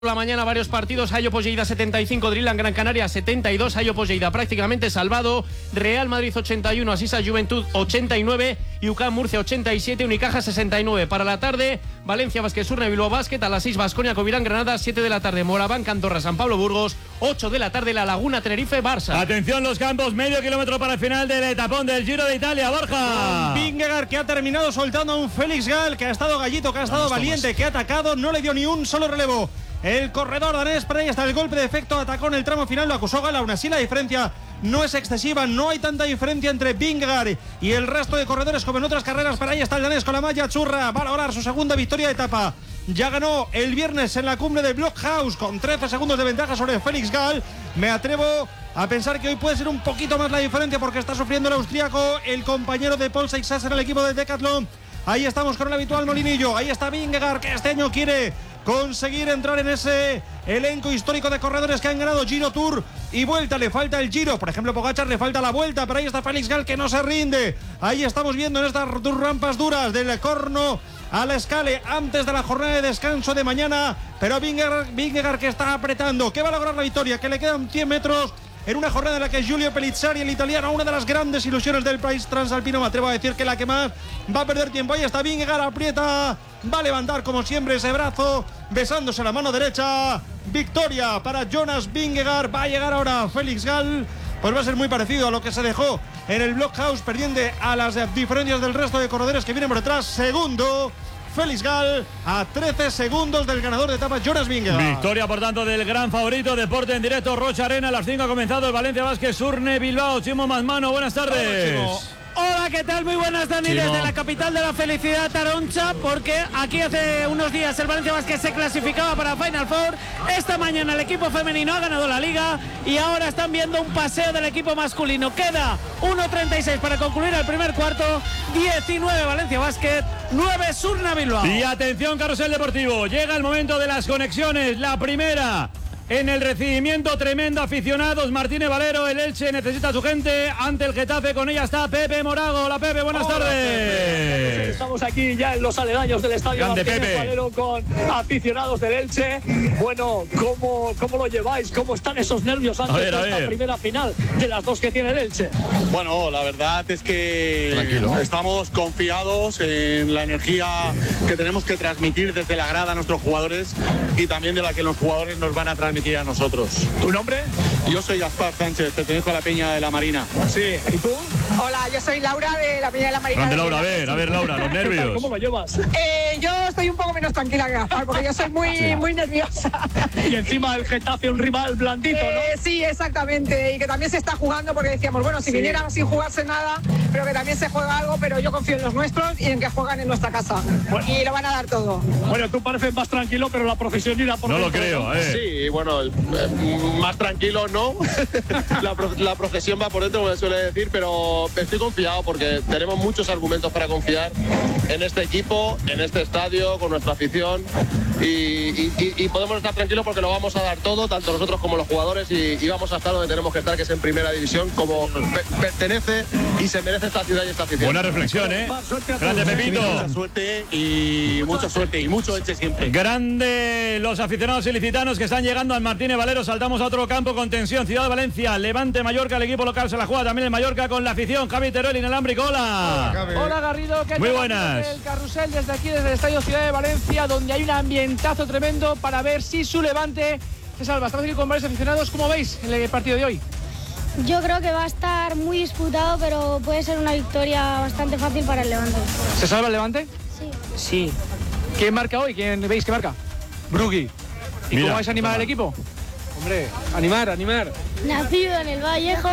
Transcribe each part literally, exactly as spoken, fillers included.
La mañana varios partidos, Ayopos Lleida setenta y cinco, Drill en Gran Canaria setenta y dos, Ayopos Lleida prácticamente salvado, Real Madrid ochenta y uno, Asisa Juventud ochenta y nueve, y U C A M Murcia ochenta y siete, Unicaja sesenta y nueve. Para la tarde, Valencia Basket Surne Bilbao Basket, a las seis Baskonia Covirán Granada, siete de la tarde Moraván Andorra San Pablo Burgos, ocho de la tarde La Laguna Tenerife Barça. Atención los campos, medio kilómetro para el final del etapón del Giro de Italia, Borja. Vingegaard que ha terminado soltando a un Félix Gall que ha estado gallito, que ha estado Vamos, valiente, Tomás. que ha atacado, no le dio ni un solo relevo. El corredor danés, pero ahí está el golpe de efecto, atacó en el tramo final, lo acusó Gala, aún así la diferencia no es excesiva, no hay tanta diferencia entre Vingegaard y el resto de corredores como en otras carreras, pero ahí está el danés con la malla churra, va a lograr su segunda victoria de etapa. Ya ganó el viernes en la cumbre de Blockhaus con trece segundos de ventaja sobre Félix Gall. Me atrevo a pensar que hoy puede ser un poquito más la diferencia porque está sufriendo el austríaco, el compañero de Paul Seixas en el equipo de Decathlon. Ahí estamos con el habitual molinillo, ahí está Vingegaard que este año quiere conseguir entrar en ese elenco histórico de corredores que han ganado Giro, Tour y Vuelta. Le falta el Giro, por ejemplo Pogačar le falta la Vuelta, pero ahí está Félix Gall que no se rinde. Ahí estamos viendo en estas rampas duras del Corno a la Escale antes de la jornada de descanso de mañana, pero Vingegaard, Vingegaard que está apretando, que va a lograr la victoria, que le quedan cien metros en una jornada en la que Giulio Pellizzari, el italiano, una de las grandes ilusiones del país transalpino, me atrevo a decir que la que más va a perder tiempo. Ahí está Vingegaard, aprieta, va a levantar como siempre ese brazo, besándose la mano derecha. Victoria para Jonas Vingegaard, va a llegar ahora Félix Gall, pues va a ser muy parecido a lo que se dejó en el Blockhaus, perdiendo a las diferencias del resto de corredores que vienen por detrás. Segundo Félix Gall a trece segundos del ganador de etapa, Jonas Vingegaard. Victoria, por tanto, del gran favorito. Deporte en directo, Rocha Arena. A las cinco ha comenzado el Valencia Basket Surne Bilbao. Chimo Masmano, buenas tardes. Hola, Hola, ¿qué tal? Muy buenas, Dani, Chimo. Desde la capital de la felicidad, Taroncha, porque aquí hace unos días el Valencia Basket se clasificaba para Final Four. Esta mañana el equipo femenino ha ganado la liga y ahora están viendo un paseo del equipo masculino. Queda uno treinta y seis para concluir el primer cuarto. diecinueve Valencia Basket, nueve Surne Bilbao. Y atención, carrusel deportivo. Llega el momento de las conexiones. La primera en el recibimiento, tremendo, aficionados. Martínez Valero, el Elche necesita a su gente ante el Getafe. Con ella está Pepe Morago. Hola, Pepe, buenas Hola, tardes. Pepe. Estamos aquí ya en los aledaños del estadio Grande, Martínez Pepe. Valero con aficionados del Elche. Bueno, ¿cómo, cómo lo lleváis? ¿Cómo están esos nervios antes ver, de esta ver. primera final de las dos que tiene el Elche? Bueno, la verdad es que Tranquilo. estamos confiados en la energía que tenemos que transmitir desde la grada a nuestros jugadores y también de la que los jugadores nos van a transmitir a nosotros. ¿Tu nombre? Yo soy Gaspar Sánchez, pertenezco a la Peña de la Marina. Sí, ¿y tú? Hola, yo soy Laura de la Peña de la Marina. Grande, Laura, a ver, a ver, Laura, los nervios. ¿Cómo lo llevas? Eh, yo estoy un poco menos tranquila que Gaspar, porque yo soy muy, sí. muy nerviosa. Y encima el Getafe, un rival blandito, ¿no? Eh, sí, exactamente, y que también se está jugando, porque decíamos, bueno, si sí. viniera sin jugarse nada, pero que también se juega algo, pero yo confío en los nuestros y en que juegan en nuestra casa. Bueno. Y lo van a dar todo. Bueno, tú pareces más tranquilo, pero la procesión irá por No dentro, lo creo, ¿no? eh. Sí, bueno, eh, más tranquilo no. la, pro la procesión va por dentro, como se suele decir, pero estoy confiado porque tenemos muchos argumentos para confiar en este equipo, en este estadio, con nuestra afición y, y, y, y podemos estar tranquilos porque lo vamos a dar todo, tanto nosotros como los jugadores y, y vamos a estar donde tenemos que estar, que es en primera división, como pertenece y se merece esta ciudad y esta afición. Buena reflexión, ¿eh? Grande, Pepito. Mucha suerte y mucha suerte y mucho Elche siempre. Grande los aficionados ilicitanos que están llegando al Martínez Valero. Saltamos a otro campo con tensión. Ciudad de Valencia, Levante Mallorca, el equipo local se la juega también el Mallorca con la afición. Javi Teruel, inalámbrico, hola. Hola, Hola Garrido, ¿qué Muy buenas. El carrusel desde aquí, desde el Estadio Ciudad de Valencia, donde hay un ambientazo tremendo para ver si su Levante se salva. Estamos aquí con varios aficionados. ¿Cómo veis el partido de hoy? Yo creo que va a estar muy disputado, pero puede ser una victoria bastante fácil para el Levante. ¿Se salva el Levante? Sí. Sí. ¿Quién marca hoy? ¿Quién veis que marca? Brugui. ¿Y Mira, cómo vais a animar al equipo? Hombre, animar, animar. Nacido en el Vallejo.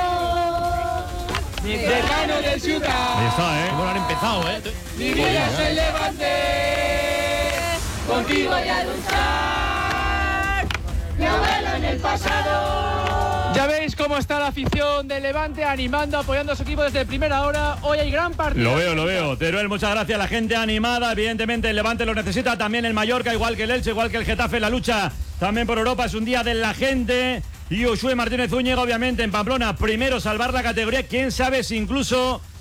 Decano del Ciudad. Ahí está, ¿eh? Bueno, han empezado, ¿eh? Mi vida es el Levante. Contigo voy a luchar. Mi abuelo en el pasado. Ya veis cómo está la afición del Levante animando, apoyando a su equipo desde primera hora. Hoy hay gran partido. Lo veo, lo veo. Teruel, muchas gracias. La gente animada, evidentemente el Levante lo necesita. También el Mallorca, igual que el Elche, igual que el Getafe. La lucha también por Europa es un día de la gente. Y Josué Martínez Zúñiga, obviamente, en Pamplona, primero salvar la categoría. Quién sabe si incluso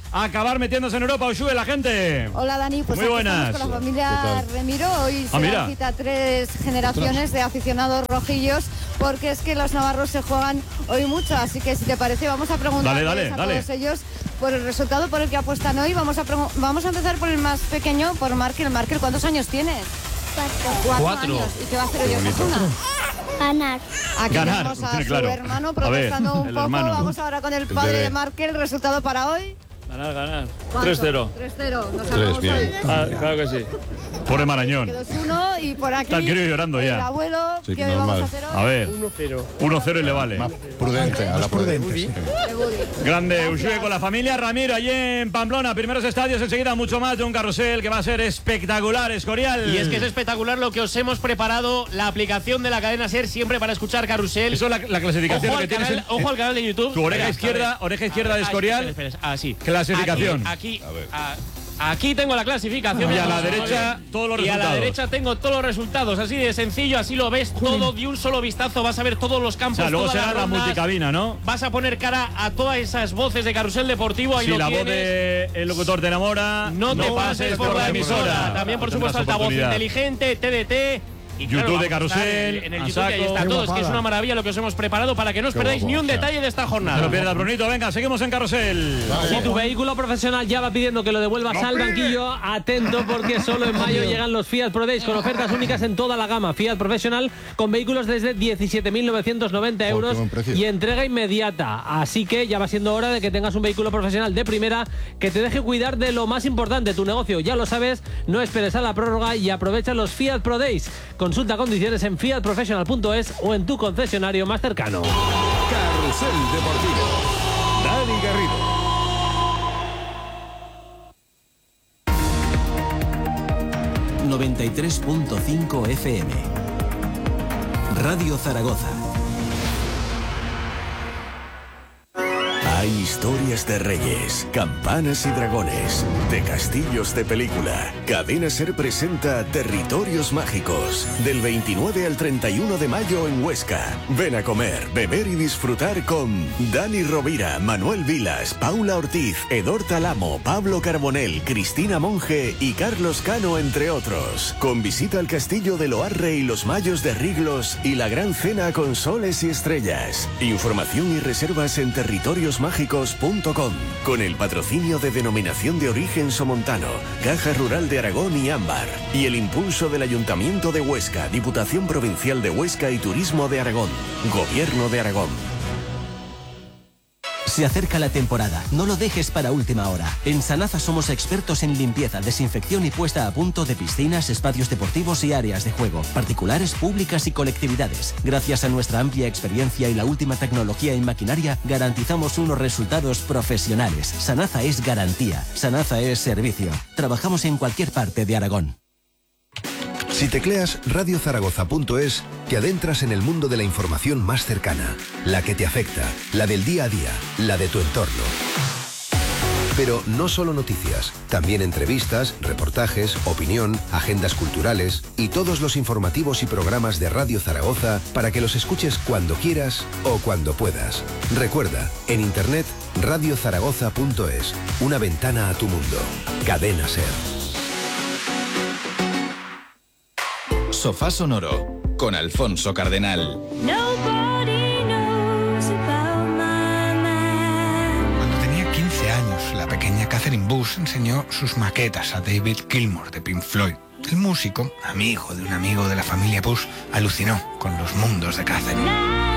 acabar metiéndose en Europa. Ushue, la gente. Hola Dani, pues muy aquí buenas. estamos con la familia Remiro. Hoy ah, se dan cita tres generaciones de aficionados rojillos, porque es que los navarros se juegan hoy mucho. Así que si te parece, vamos a preguntarles dale, dale, a dale. todos ellos por el resultado por el que apuestan hoy. Vamos a, vamos a empezar por el más pequeño, por Markel. Markel, ¿cuántos años tienes? Cuatro. Cuatro. Años. ¿Y qué va a hacer hoy Osasuna? Ganar. Aquí Ganar, tenemos a claro. su hermano protestando A ver, un el poco. hermano. Vamos ahora con el padre bebé. de Markel. ¿El resultado para hoy? Ganar, ganar. ¿Cuánto? tres cero. tres cero. Nos Tres, sacamos bien. hoy. Ah, claro que sí. Pobre Marañón. dos uno y por aquí Está el crío llorando ya. el abuelo, Sí, ¿qué normal. vamos a hacer hoy? A ver, uno cero. uno cero y le vale. Más prudente, a la prudente. sí. De Woody. Grande Ushue con la familia Ramiro allí en Pamplona. Primeros estadios, enseguida mucho más de un carrusel que va a ser espectacular, Escorial. Y es que es espectacular lo que os hemos preparado, la aplicación de la cadena SER, siempre para escuchar Carrusel. Eso es la, la clasificación Ojo que al, tienes canal, en- ojo al canal de YouTube. Tu oreja Espera, izquierda, a ver. oreja izquierda A de ver, ah, Escorial. espera, espera, ah, sí. Clasificación. Aquí, A ver. aquí, a- aquí tengo la clasificación. Y a la Muy derecha, bien. todos los Y a la resultados. derecha tengo todos los resultados, así de sencillo, así lo ves todo de un solo vistazo, vas a ver todos los O campos, sea, luego todas será las la rondas. multicabina, ¿no? Vas a poner cara a todas esas voces de Carrusel Deportivo, ahí Si lo la voz tienes. de el locutor te enamora, No te pases por la emisora. También, por Tendrás supuesto, altavoz oportunidad. inteligente, T D T. Y YouTube claro, de vamos a estar Carrusel, En, en el a YouTube, y ahí saco. está Qué todo. Es que es guapada. una maravilla lo que os hemos preparado para que no os Qué perdáis guapo, ni un o sea. detalle de esta No jornada. lo pierdas, Brunito. Venga, seguimos en Carrusel. Si tu vehículo profesional ya va pidiendo que lo devuelvas al banquillo, atento porque solo en mayo llegan los Fiat Pro Days con ofertas únicas en toda la gama. Fiat Professional con vehículos desde diecisiete mil novecientos noventa Oh, qué euros buen precio. y entrega inmediata. Así que ya va siendo hora de que tengas un vehículo profesional de primera que te deje cuidar de lo más importante, tu negocio. Ya lo sabes, no esperes a la prórroga y aprovecha los Fiat Pro Days. Consulta condiciones en fiat professional punto es o en tu concesionario más cercano. Carrusel Deportivo. Dani Garrido. noventa y tres punto cinco F M. Radio Zaragoza. Hay historias de reyes, campanas y dragones, de castillos de película. Cadena SER presenta Territorios Mágicos, del veintinueve al treinta y uno de mayo en Huesca. Ven a comer, beber y disfrutar con Dani Rovira, Manuel Vilas, Paula Ortiz, Edor Talamo, Pablo Carbonell, Cristina Monge y Carlos Cano, entre otros. Con visita al castillo de Loarre y los Mayos de Riglos y la gran cena con soles y estrellas. Información y reservas en territorios mágicos punto com, con el patrocinio de Denominación de Origen Somontano, Caja Rural de Aragón y Ámbar, y el impulso del Ayuntamiento de Huesca, Diputación Provincial de Huesca y Turismo de Aragón, Gobierno de Aragón. Se acerca la temporada, no lo dejes para última hora. En Sanasa somos expertos en limpieza, desinfección y puesta a punto de piscinas, espacios deportivos y áreas de juego, particulares, públicas y colectividades. Gracias a nuestra amplia experiencia y la última tecnología en maquinaria, garantizamos unos resultados profesionales. Sanasa es garantía, Sanasa es servicio. Trabajamos en cualquier parte de Aragón. Si tecleas radio zaragoza punto es, te adentras en el mundo de la información más cercana, la que te afecta, la del día a día, la de tu entorno. Pero no solo noticias, también entrevistas, reportajes, opinión, agendas culturales y todos los informativos y programas de Radio Zaragoza para que los escuches cuando quieras o cuando puedas. Recuerda, en internet radio zaragoza punto es, una ventana a tu mundo. Cadena SER. Sofá Sonoro, con Alfonso Cardenal. Cuando tenía quince años, la pequeña Catherine Bush enseñó sus maquetas a David Gilmour de Pink Floyd. El músico, amigo de un amigo de la familia Bush, alucinó con los mundos de Catherine.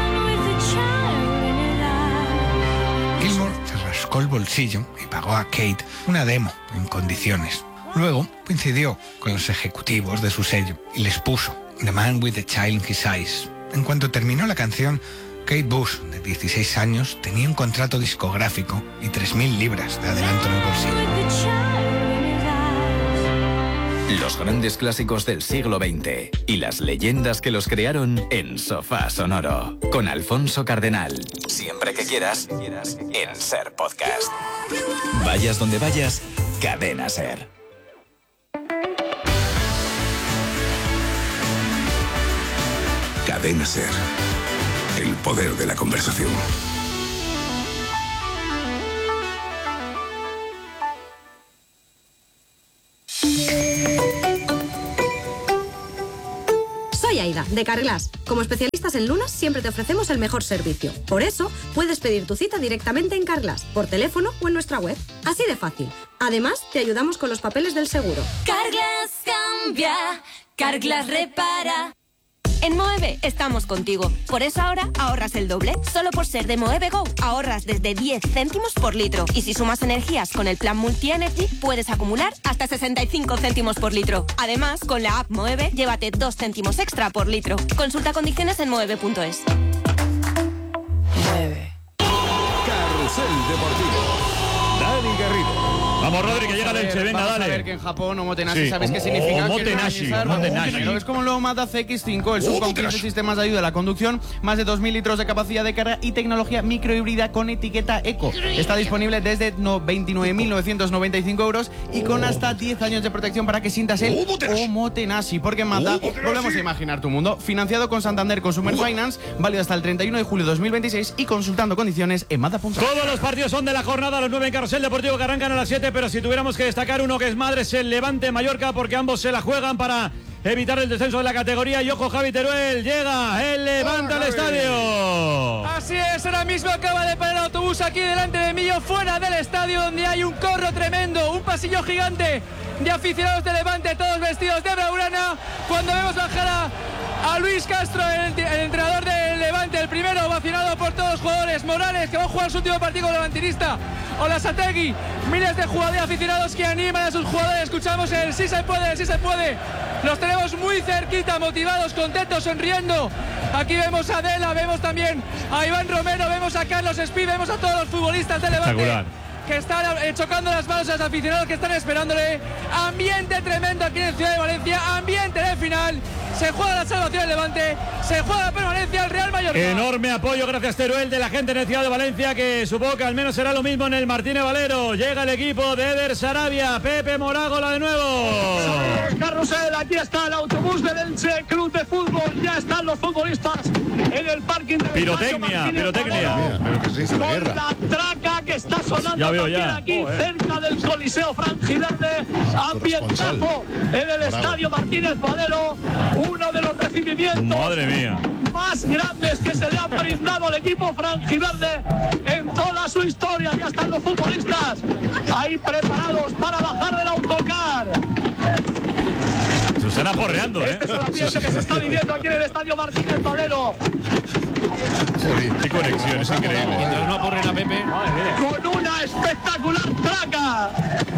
Gilmour se rascó el bolsillo y pagó a Kate una demo en condiciones. Luego coincidió con los ejecutivos de su sello y les puso The Man with the Child in His Eyes. En cuanto terminó la canción, Kate Bush, de dieciséis años, tenía un contrato discográfico y tres mil libras de adelanto en el bolsillo. Los grandes clásicos del siglo veinte y las leyendas que los crearon en Sofá Sonoro, con Alfonso Cardenal. Siempre que quieras, en SER Podcast. Vayas donde vayas, Cadena SER. Cadena SER. El poder de la conversación. Hola, de Carglass. Como especialistas en lunas, siempre te ofrecemos el mejor servicio. Por eso, puedes pedir tu cita directamente en Carglass, por teléfono o en nuestra web. Así de fácil. Además, te ayudamos con los papeles del seguro. Carglass cambia, Carglass repara. En Moeve estamos contigo. Por eso ahora ahorras el doble. Solo por ser de Moeve Go ahorras desde diez céntimos por litro. Y si sumas energías con el plan Multi Energy, puedes acumular hasta sesenta y cinco céntimos por litro. Además, con la app Moeve, llévate dos céntimos extra por litro. Consulta condiciones en moeve punto es. Moeve. Carrusel Deportivo. Dani Garrido. Vamos, Rodri, que llega el Elche, venga, vamos dale. a ver que en Japón Omotenashi, Sí, ¿sabéis o- qué significa? o- Que es Omotenashi, organizar- Omotenashi. Pero es como el nuevo Mazda C X cinco, el sub con quince sistemas de ayuda a la conducción, más de dos mil litros de capacidad de carga y tecnología microhíbrida con etiqueta Eco. Está disponible desde no- veintinueve mil novecientos noventa y cinco euros y con hasta diez años de protección para que sientas el Omotenashi. Porque en Mazda volvemos a imaginar tu mundo. Financiado con Santander Consumer Finance, válido hasta el treinta y uno de julio de dos mil veintiséis y consultando condiciones en mazda punto es. Todos los partidos son de la jornada, los nueve en Carrusel Deportivo que arrancan a las siete, pero si tuviéramos que destacar uno que es madre es el Levante Mallorca, porque ambos se la juegan para evitar el descenso de la categoría. Y ojo, Javi Teruel, llega el Levante al estadio. Así es, ahora mismo acaba de parar el autobús aquí delante de mí, yo fuera del estadio, donde hay un corro tremendo, un pasillo gigante de aficionados de Levante, todos vestidos de blaugrana. Cuando vemos bajar a, a Luis Castro, el, el entrenador del Levante, el primero vacinado por todos los jugadores, Morales, que va a jugar su último partido levantinista, Olasategui, miles de jugadores aficionados que animan a sus jugadores. Escuchamos el sí se puede, sí se puede. Los tenemos muy cerquita, motivados, contentos, sonriendo. Aquí vemos a Adela, vemos también a Iván Romero, vemos a Carlos Espí, vemos a todos los futbolistas de Levante Espectacular. que están eh, chocando las manos a los aficionados que están esperándole. Ambiente tremendo aquí en Ciudad de Valencia, ambiente de final. Se juega la salvación del Levante, se juega la permanencia al Real Mallorca. Enorme apoyo, gracias Teruel, de la gente en el Ciudad de Valencia, que supongo que al menos será lo mismo en el Martínez Valero. Llega el equipo de Eder Sarabia, Pepe Morágola de nuevo. Carrusel, aquí está el autobús del Elche Club de Fútbol, ya están los futbolistas en el parking del Pirotecnia, Estadio Martínez pirotecnia. Valero. Pero que se hizo la Con guerra. la traca que está sonando Ya veo, también ya. aquí Joder. cerca del Coliseo Frangiverde, ambientazo en el Estadio Martínez Valero, uno de los recibimientos Madre mía. más grandes que se le han brindado al equipo franjiverde en toda su historia. Ya están los futbolistas ahí preparados para bajar del autocar. Se están aporreando, ¿eh? Este es el ambiente que se está viviendo aquí en el Estadio Martínez Valero. Qué conexión, es increíble. Mientras no aporren a Pepe. Con una espectacular traca.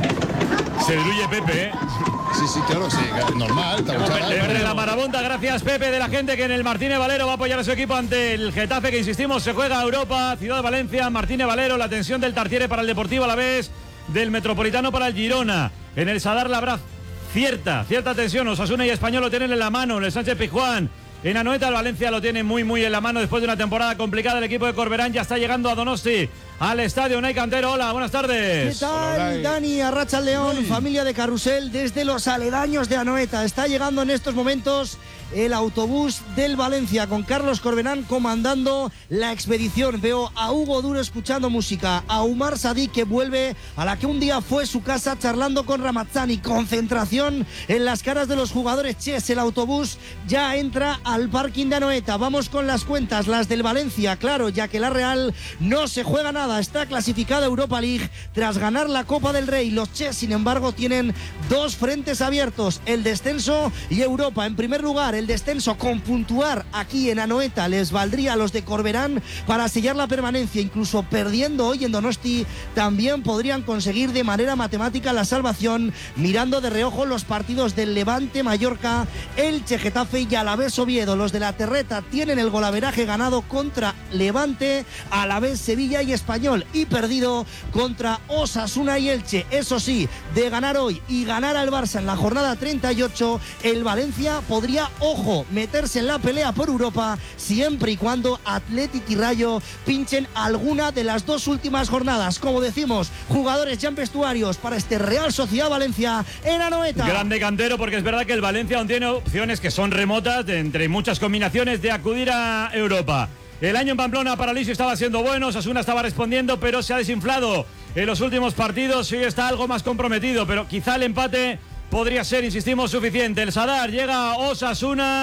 Se diluye Pepe, ¿eh? Sí, sí, claro, sí, normal. Entre la marabunta, gracias Pepe, de la gente que en el Martínez Valero va a apoyar a su equipo ante el Getafe, que insistimos, se juega a Europa, Ciudad de Valencia, Martínez Valero, la tensión del Tartiere para el Deportivo a la vez, del Metropolitano para el Girona. En el Sadar Labraz, cierta, cierta tensión, Osasuna y Español lo tienen en la mano, en el Sánchez Pizjuán. En Anoeta, el Valencia lo tiene muy, muy en la mano después de una temporada complicada. El equipo de Corberán ya está llegando a Donosti, al estadio. Unai Cantero, hola, buenas tardes. ¿Qué tal, Dani? Arracha León, familia de Carrusel, desde los aledaños de Anoeta. Está llegando en estos momentos el autobús del Valencia con Carlos Corberán comandando la expedición. Veo a Hugo Duro escuchando música, a Umar Sadí, que vuelve a la que un día fue su casa charlando con Ramazzani. Concentración en las caras de los jugadores. Ches, el autobús ya entra al parking de Anoeta. Vamos con las cuentas, las del Valencia, claro, ya que la Real no se juega nada, está clasificada a Europa League tras ganar la Copa del Rey. Los Ches, sin embargo, tienen dos frentes abiertos, el descenso y Europa. En primer lugar, el descenso con puntuar aquí en Anoeta les valdría a los de Corberán para sellar la permanencia. Incluso perdiendo hoy en Donosti también podrían conseguir de manera matemática la salvación, mirando de reojo los partidos del Levante, Mallorca, Elche, Getafe y Alavés Oviedo. Los de la Terreta tienen el golaveraje ganado contra Levante, Alavés, Sevilla y Español, y perdido contra Osasuna y Elche. Eso sí, de ganar hoy y ganar al Barça en la jornada treinta y ocho, el Valencia podría, ojo, meterse en la pelea por Europa siempre y cuando Athletic y Rayo pinchen alguna de las dos últimas jornadas. Como decimos, jugadores ya en vestuarios para este Real Sociedad Valencia en Anoeta. Grande Cantero, porque es verdad que el Valencia aún tiene opciones que son remotas, de entre muchas combinaciones, de acudir a Europa. El año en Pamplona para Lisio estaba siendo bueno, Osasuna estaba respondiendo, pero se ha desinflado en los últimos partidos y hoy está algo más comprometido, pero quizá el empate podría ser, insistimos, suficiente. El Sadar llega a Osasuna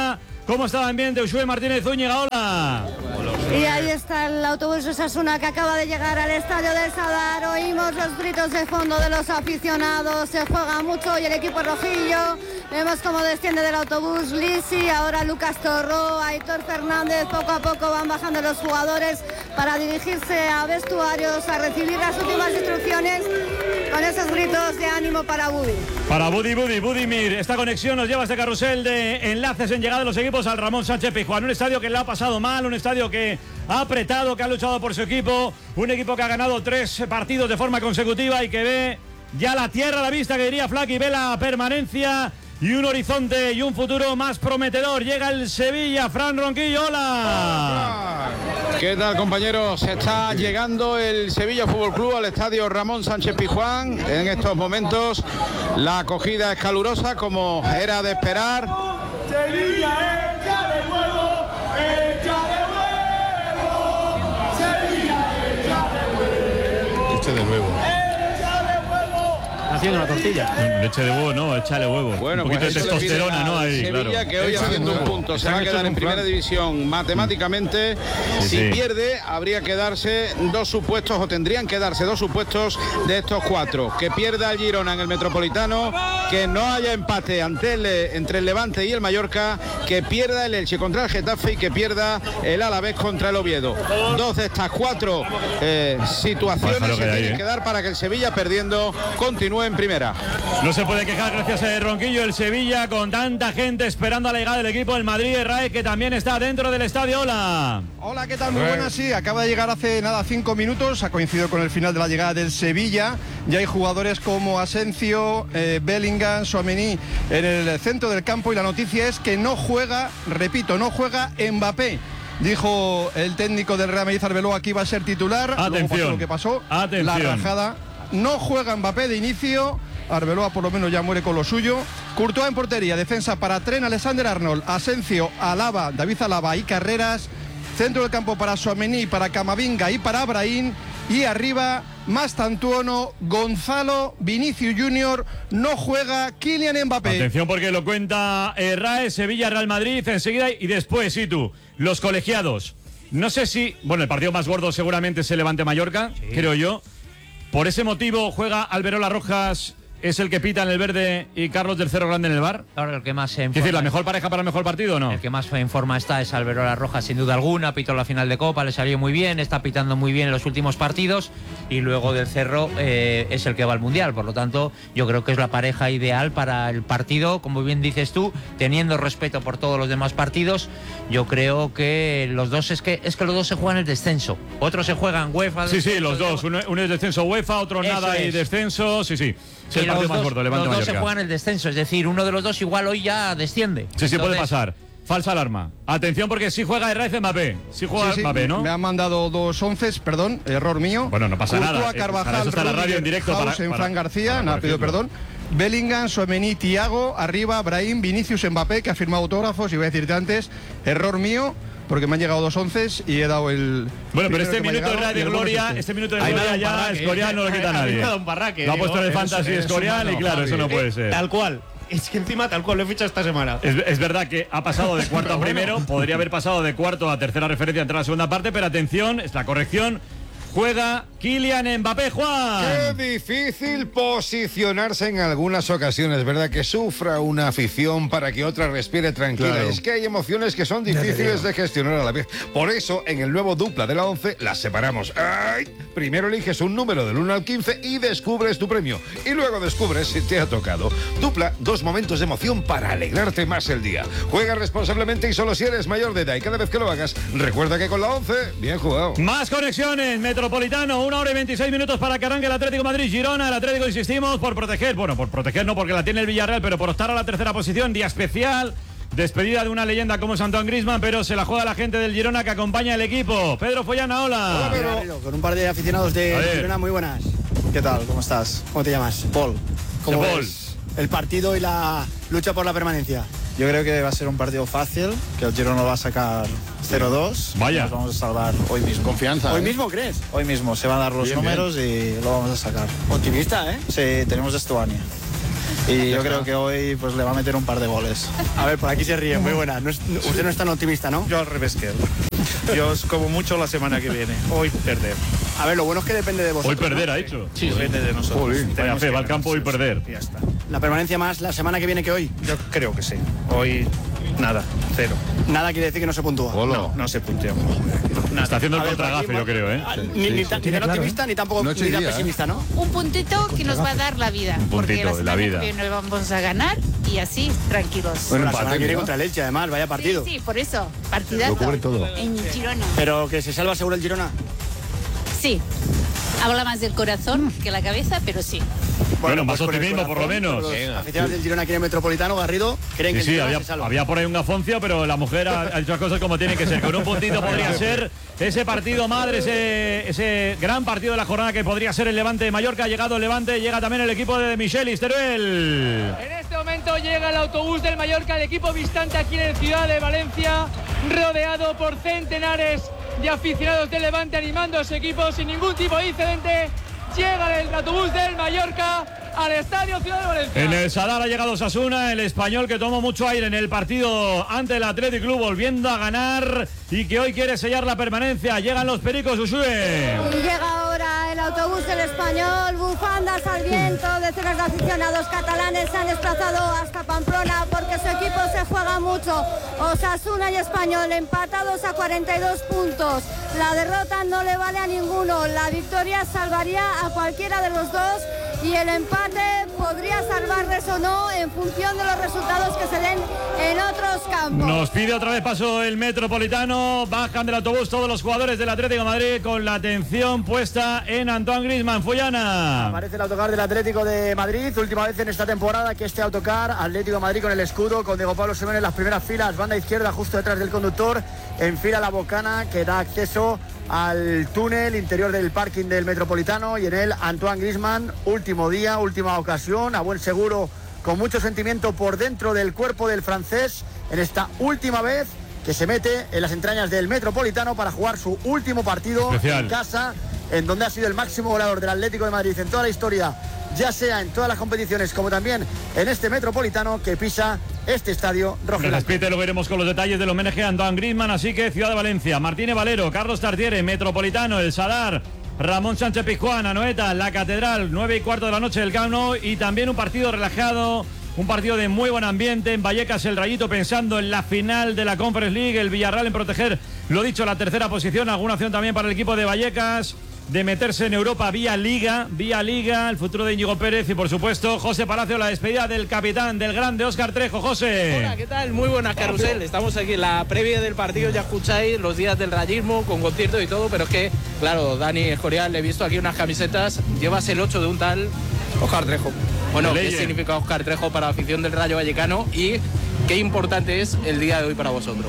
¿Cómo está el ambiente? Ushue Martínez Zúñiga, hola. Y ahí está el autobús Osasuna que acaba de llegar al estadio del Sadar. Oímos los gritos de fondo de los aficionados. Se juega mucho y el equipo rojillo. Vemos cómo desciende del autobús Lisi, ahora Lucas Torró, Aitor Fernández. Poco a poco van bajando los jugadores para dirigirse a vestuarios, a recibir las últimas instrucciones con esos gritos de ánimo para Budi. Para Budi, Budi, Budimir. Esta conexión nos lleva a este carrusel de enlaces en llegada de los equipos al Ramón Sánchez Pizjuán. Un estadio que le ha pasado mal, un estadio que ha apretado, que ha luchado por su equipo. Un equipo que ha ganado tres partidos de forma consecutiva y que ve ya la tierra a la vista, que diría Flaky, ve la permanencia y un horizonte y un futuro más prometedor. Llega el Sevilla, Fran Ronquillo, hola. ¿Qué tal, compañeros? Está llegando el Sevilla Fútbol Club al estadio Ramón Sánchez Pizjuán. En estos momentos la acogida es calurosa, como era de esperar. Sevilla, echa de nuevo, echa de nuevo. Sevilla, echa de nuevo. Echa de nuevo. Haciendo una tortilla. Leche de huevo, no, échale huevo. Bueno, un poquito pues de testosterona, ¿no? Ahí, Sevilla, claro. que hoy haciendo un punto se va a quedar en primera división matemáticamente. Sí, si sí. pierde, habría que darse dos supuestos, o tendrían que darse dos supuestos de estos cuatro. Que pierda el Girona en el Metropolitano, que no haya empate ante el, entre el Levante y el Mallorca, que pierda el Elche contra el Getafe y que pierda el Alavés contra el Oviedo. Dos de estas cuatro eh, situaciones Pájaro se que hay, tienen ¿eh? que dar para que el Sevilla, perdiendo, continúe en primera. No se puede quejar, gracias a Ronquillo, el Sevilla con tanta gente esperando a la llegada del equipo, el Madrid, el Rae, que también está dentro del estadio. Hola. Hola, ¿qué tal? Muy buenas, sí. Acaba de llegar hace nada cinco minutos, ha coincidido con el final de la llegada del Sevilla. Ya hay jugadores como Asensio, eh, Bellingham, Tchouaméni en el centro del campo y la noticia es que no juega, repito, no juega Mbappé. Dijo el técnico del Real Madrid, Arbeloa, que iba a ser titular. Luego Atención. pasó lo que pasó. Atención. La rajada. No juega Mbappé de inicio. Arbeloa por lo menos ya muere con lo suyo. Courtois en portería, defensa para Trent, Alexander-Arnold, Asensio, Alaba, David Alaba y Carreras. Centro del campo para Tchouaméni, para Camavinga y para Brahim. Y arriba, Mastantuono, Gonzalo, Vinicius Junior. No juega Kylian Mbappé. Atención porque lo cuenta eh, Rae, Sevilla, Real Madrid, enseguida y después, sí tú, los colegiados. No sé si, bueno, el partido más gordo seguramente es el Levante Mallorca, sí. creo yo. Por ese motivo juega Alberola Rojas, es el que pita en el verde, y Carlos del Cerro Grande en el bar. Claro, el que más se Es decir, ¿la mejor pareja para el mejor partido o no? El que más en forma está es Alberola Rojas, sin duda alguna. Pitó la final de Copa, le salió muy bien, está pitando muy bien en los últimos partidos. Y luego del Cerro eh, es el que va al Mundial. Por lo tanto, yo creo que es la pareja ideal para el partido. Como bien dices tú, teniendo respeto por todos los demás partidos, yo creo que los dos es que es que los dos se juegan el descenso. Otros se juegan UEFA. Sí, sí, los dos. Uno, uno es descenso UEFA, otro Eso nada es. y descenso. Sí, sí. Es el Y partido los más dos, gordo, Levante los dos se Mallorca. juegan el descenso. Es decir, uno de los dos igual hoy ya desciende. Sí, sí, puede Entonces, pasar. Falsa alarma. Atención porque sí juega Herrera Mbappé. Sí juega Sí, sí, Mbappé, ¿no? Me han mandado dos once, perdón, error mío. Bueno, no pasa Courtois, nada. Eh, Carvajal, para eso está la radio Rudiger, en directo. House, Para, en para- Fran García, para nada, pido corregirlo. perdón. Bellingham, Tchouaméni, Thiago, arriba, Brahim, Vinicius, Mbappé, que ha firmado autógrafos, y voy a decirte antes, error mío, porque me han llegado dos once y he dado el... Bueno, pero primero este que me ha minuto de llegado, radio y el bueno es gloria, este. este minuto de Ahí me gloria ha dado un ya parraque, Escorial no lo quita eh. nadie. Ahí me ha dado un parraque, Lo ha puesto en el digo, fantasy eres Escorial y humano, claro, eso no Javi. puede Eh, ser. Tal cual. Es que encima tal cual lo he fichado esta semana. Es, es verdad que ha pasado de cuarto a Pero bueno. primero, podría haber pasado de cuarto a tercera referencia entre la segunda parte, pero atención, es la corrección. Juega Kylian Mbappé, Juan. Qué difícil posicionarse en algunas ocasiones, ¿verdad? Que sufra una afición para que otra respire tranquila. Claro. Es que hay emociones que son difíciles de gestionar a la vez. Por eso, en el nuevo dupla de la once, las separamos. ¡Ay! Primero eliges un número del uno al quince y descubres tu premio. Y luego descubres si te ha tocado. Dupla, dos momentos de emoción para alegrarte más el día. Juega responsablemente y solo si eres mayor de edad. Y cada vez que lo hagas, recuerda que con la once, bien jugado. Más conexiones, Metropolitano, una hora y veintiséis minutos para que arranque el Atlético Madrid-Girona. El Atlético, insistimos, por proteger, bueno, por proteger no porque la tiene el Villarreal, pero por optar a la tercera posición, día especial, despedida de una leyenda como es Antoine Griezmann, pero se la juega la gente del Girona que acompaña al equipo. Pedro Follana, hola. Con un par de aficionados A de ver. Girona muy buenas. ¿Qué tal? ¿Cómo estás? ¿Cómo te llamas? Paul. ¿Cómo Paul. ves el partido y la lucha por la permanencia? Yo creo que va a ser un partido fácil, que el Girona lo va a sacar cero dos. Vaya. Nos vamos a salvar hoy mismo. Confianza. ¿Hoy ¿eh? mismo crees? Hoy mismo se van a dar los Bien, números y lo vamos a sacar. Optimista, ¿eh? Sí, tenemos Estuania. Y yo creo que hoy pues le va a meter un par de goles. A ver, por aquí se ríe, muy buena. No es, usted no es tan optimista, ¿no? Yo al revés que él. Yo os como mucho la semana que viene. Hoy perder. A ver, lo bueno es que depende de vosotros. Hoy perder, ¿no? ha hecho. Sí, depende de nosotros. Joder, vaya fe, va al campo y perder. Ya está. ¿La permanencia más la semana que viene que hoy? Yo creo que sí. Hoy nada, cero. Nada quiere decir que no se puntúa. No, no se puntea. Está haciendo el A ver, por contragafe, aquí, yo creo, ¿eh? Ah, Ni, ni tan, ni tan optimista ni tampoco Noche ni y tan día, pesimista, ¿no? Un puntito que nos va a dar la vida. Un porque puntito, la la semana vida. que viene vamos a ganar y así, tranquilos. Bueno, la semana que viene contra el Elche, además, vaya partido. Sí, sí, por eso, partidazo. Lo cubre todo. En Girona. Pero que se salva seguro el Girona. Sí. Habla más del corazón que la cabeza, pero sí. Bueno, más pues con el optimismo, por lo corazón, menos. Los Venga. aficionados del Girona aquí en el Metropolitano, Garrido, creen que Sí, el sí, Girona había, se salva. había por ahí un gafoncio, pero la mujer ha, ha hecho las cosas como tienen que ser. Con un puntito podría ser ese partido madre, ese, ese gran partido de la jornada que podría ser el Levante de Mallorca. Ha llegado el Levante, llega también el equipo de Michelis, Teruel. En este momento llega el autobús del Mallorca, el equipo visitante aquí en Ciudad de Valencia, rodeado por centenares de aficionados del Levante animando a su equipo sin ningún tipo de incidente. Llega el autobús del Mallorca al Estadio Ciudad de Valencia. En el Sadar ha llegado Osasuna, el español que tomó mucho aire en el partido ante el Athletic Club, volviendo a ganar y que hoy quiere sellar la permanencia. Llegan los Pericos, Ushue. Y llega ahora el autobús del Español, bufandas al viento, decenas de aficionados catalanes se han desplazado hasta Pamplona porque su equipo se juega mucho. Osasuna y Español empatados a cuarenta y dos puntos. La derrota no le vale a ninguno, la victoria salvaría a cualquiera de los dos y el empate podría salvarles o no en función de los resultados que se den en otros campos. Nos pide otra vez paso el Metropolitano, bajan del autobús todos los jugadores del Atlético de Madrid con la atención puesta en Antoine Griezmann. Fullana. Aparece el autocar del Atlético de Madrid, última vez en esta temporada que este autocar, Atlético de Madrid con el escudo, con Diego Pablo Simeone en las primeras filas, banda izquierda justo detrás del conductor, enfila la bocana que da acceso al túnel interior del parking del Metropolitano y en él Antoine Griezmann, último día, última ocasión, a buen seguro, con mucho sentimiento por dentro del cuerpo del francés en esta última vez que se mete en las entrañas del Metropolitano para jugar su último partido Especial. en casa, en donde ha sido el máximo goleador del Atlético de Madrid en toda la historia, ya sea en todas las competiciones como también en este Metropolitano que pisa este estadio rojo. Repite, lo veremos con los detalles del homenaje a Antoine Griezmann, así que Ciudad de Valencia, Martínez Valero, Carlos Tartiere, Metropolitano, El Sadar, Ramón Sánchez Pizjuán, Anoeta, La Catedral, nueve y cuarto de la noche del Camp Nou y también un partido relajado, un partido de muy buen ambiente en Vallecas, el Rayito pensando en la final de la Conference League, el Villarreal en proteger, lo dicho, la tercera posición, alguna opción también para el equipo de Vallecas de meterse en Europa vía Liga, vía Liga, el futuro de Íñigo Pérez y por supuesto José Palacio, la despedida del capitán, del grande Óscar Trejo. José. Hola, ¿qué tal? Muy buenas, Carrusel. Estamos aquí en la previa del partido, ya escucháis los días del rayismo con concierto y todo, pero es que, claro, Dani Escorial, le he visto aquí unas camisetas, llevas el ocho de un tal Óscar Trejo. Bueno, ¿qué significa Óscar Trejo para la afición del Rayo Vallecano y qué importante es el día de hoy para vosotros?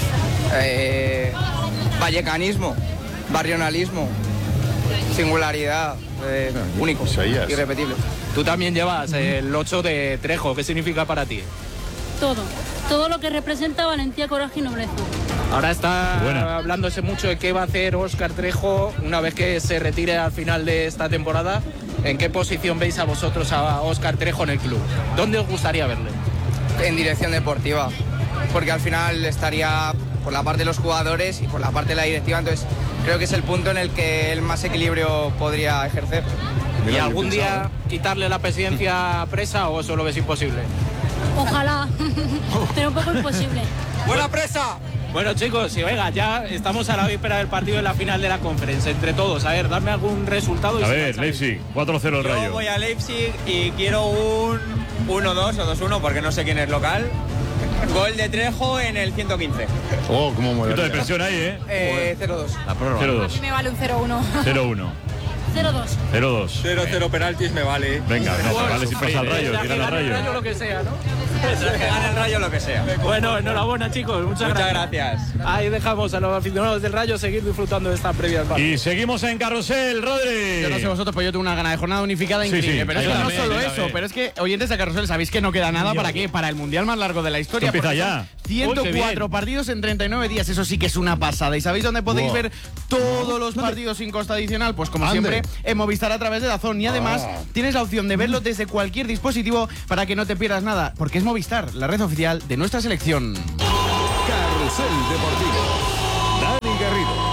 Eh, vallecanismo, barrionalismo, singularidad, eh, único, irrepetible. Tú también llevas el ocho de Trejo, ¿qué significa para ti? Todo, todo lo que representa valentía, coraje y nobleza. Ahora está hablándose mucho de qué va a hacer Óscar Trejo una vez que se retire al final de esta temporada. ¿En qué posición veis a vosotros a Óscar Trejo en el club? ¿Dónde os gustaría verle? En dirección deportiva, porque al final estaría por la parte de los jugadores y por la parte de la directiva, entonces creo que es el punto en el que el más equilibrio podría ejercer. ¿Y algún día quitarle la presidencia a Presa o eso lo ves imposible? Ojalá, pero un poco imposible. ¡Buena Presa! Bueno, chicos, y venga, ya estamos a la víspera del partido de la final de la Conference. Entre todos, a ver, dame algún resultado. Y a ver, Leipzig, cuatro cero el Rayo. Yo voy a Leipzig y quiero un uno dos o dos uno porque no sé quién es local. Gol de Trejo en el ciento quince. Oh, cómo mueve. Quito de presión ahí, ¿eh? eh cero dos. La prórroga. cero dos. A mí me vale un cero uno. cero uno. cero dos. cero dos. cero cero penaltis me vale. Venga, no, bueno, vale si pasa al Rayo, tira al Rayo. Rayo lo que sea, ¿no? Que gane el Rayo lo que sea. Bueno, enhorabuena, chicos. Muchas, Muchas gracias. gracias. Ahí dejamos a los aficionados del Rayo seguir disfrutando de esta previa al partido. Y seguimos en Carrusel, Rodri. Yo no sé vosotros, pero yo tengo una gana de jornada unificada Sí, increíble. sí, pero ahí eso no también, solo ahí eso, también. pero es que oyentes de Carrusel sabéis que no queda nada para qué, para el mundial más largo de la historia. Esto empieza porque ya. son ciento cuatro Uy, partidos en treinta y nueve días. Eso sí que es una pasada. ¿Y sabéis dónde podéis Wow. ver todos los partidos sin costa adicional? Pues como Ande. siempre, en Movistar a través de DAZN. Y además Ah. tienes la opción de verlo desde cualquier dispositivo para que no te pierdas nada. Porque es Movistar, la red oficial de nuestra selección. Carrusel Deportivo. Dani Garrido.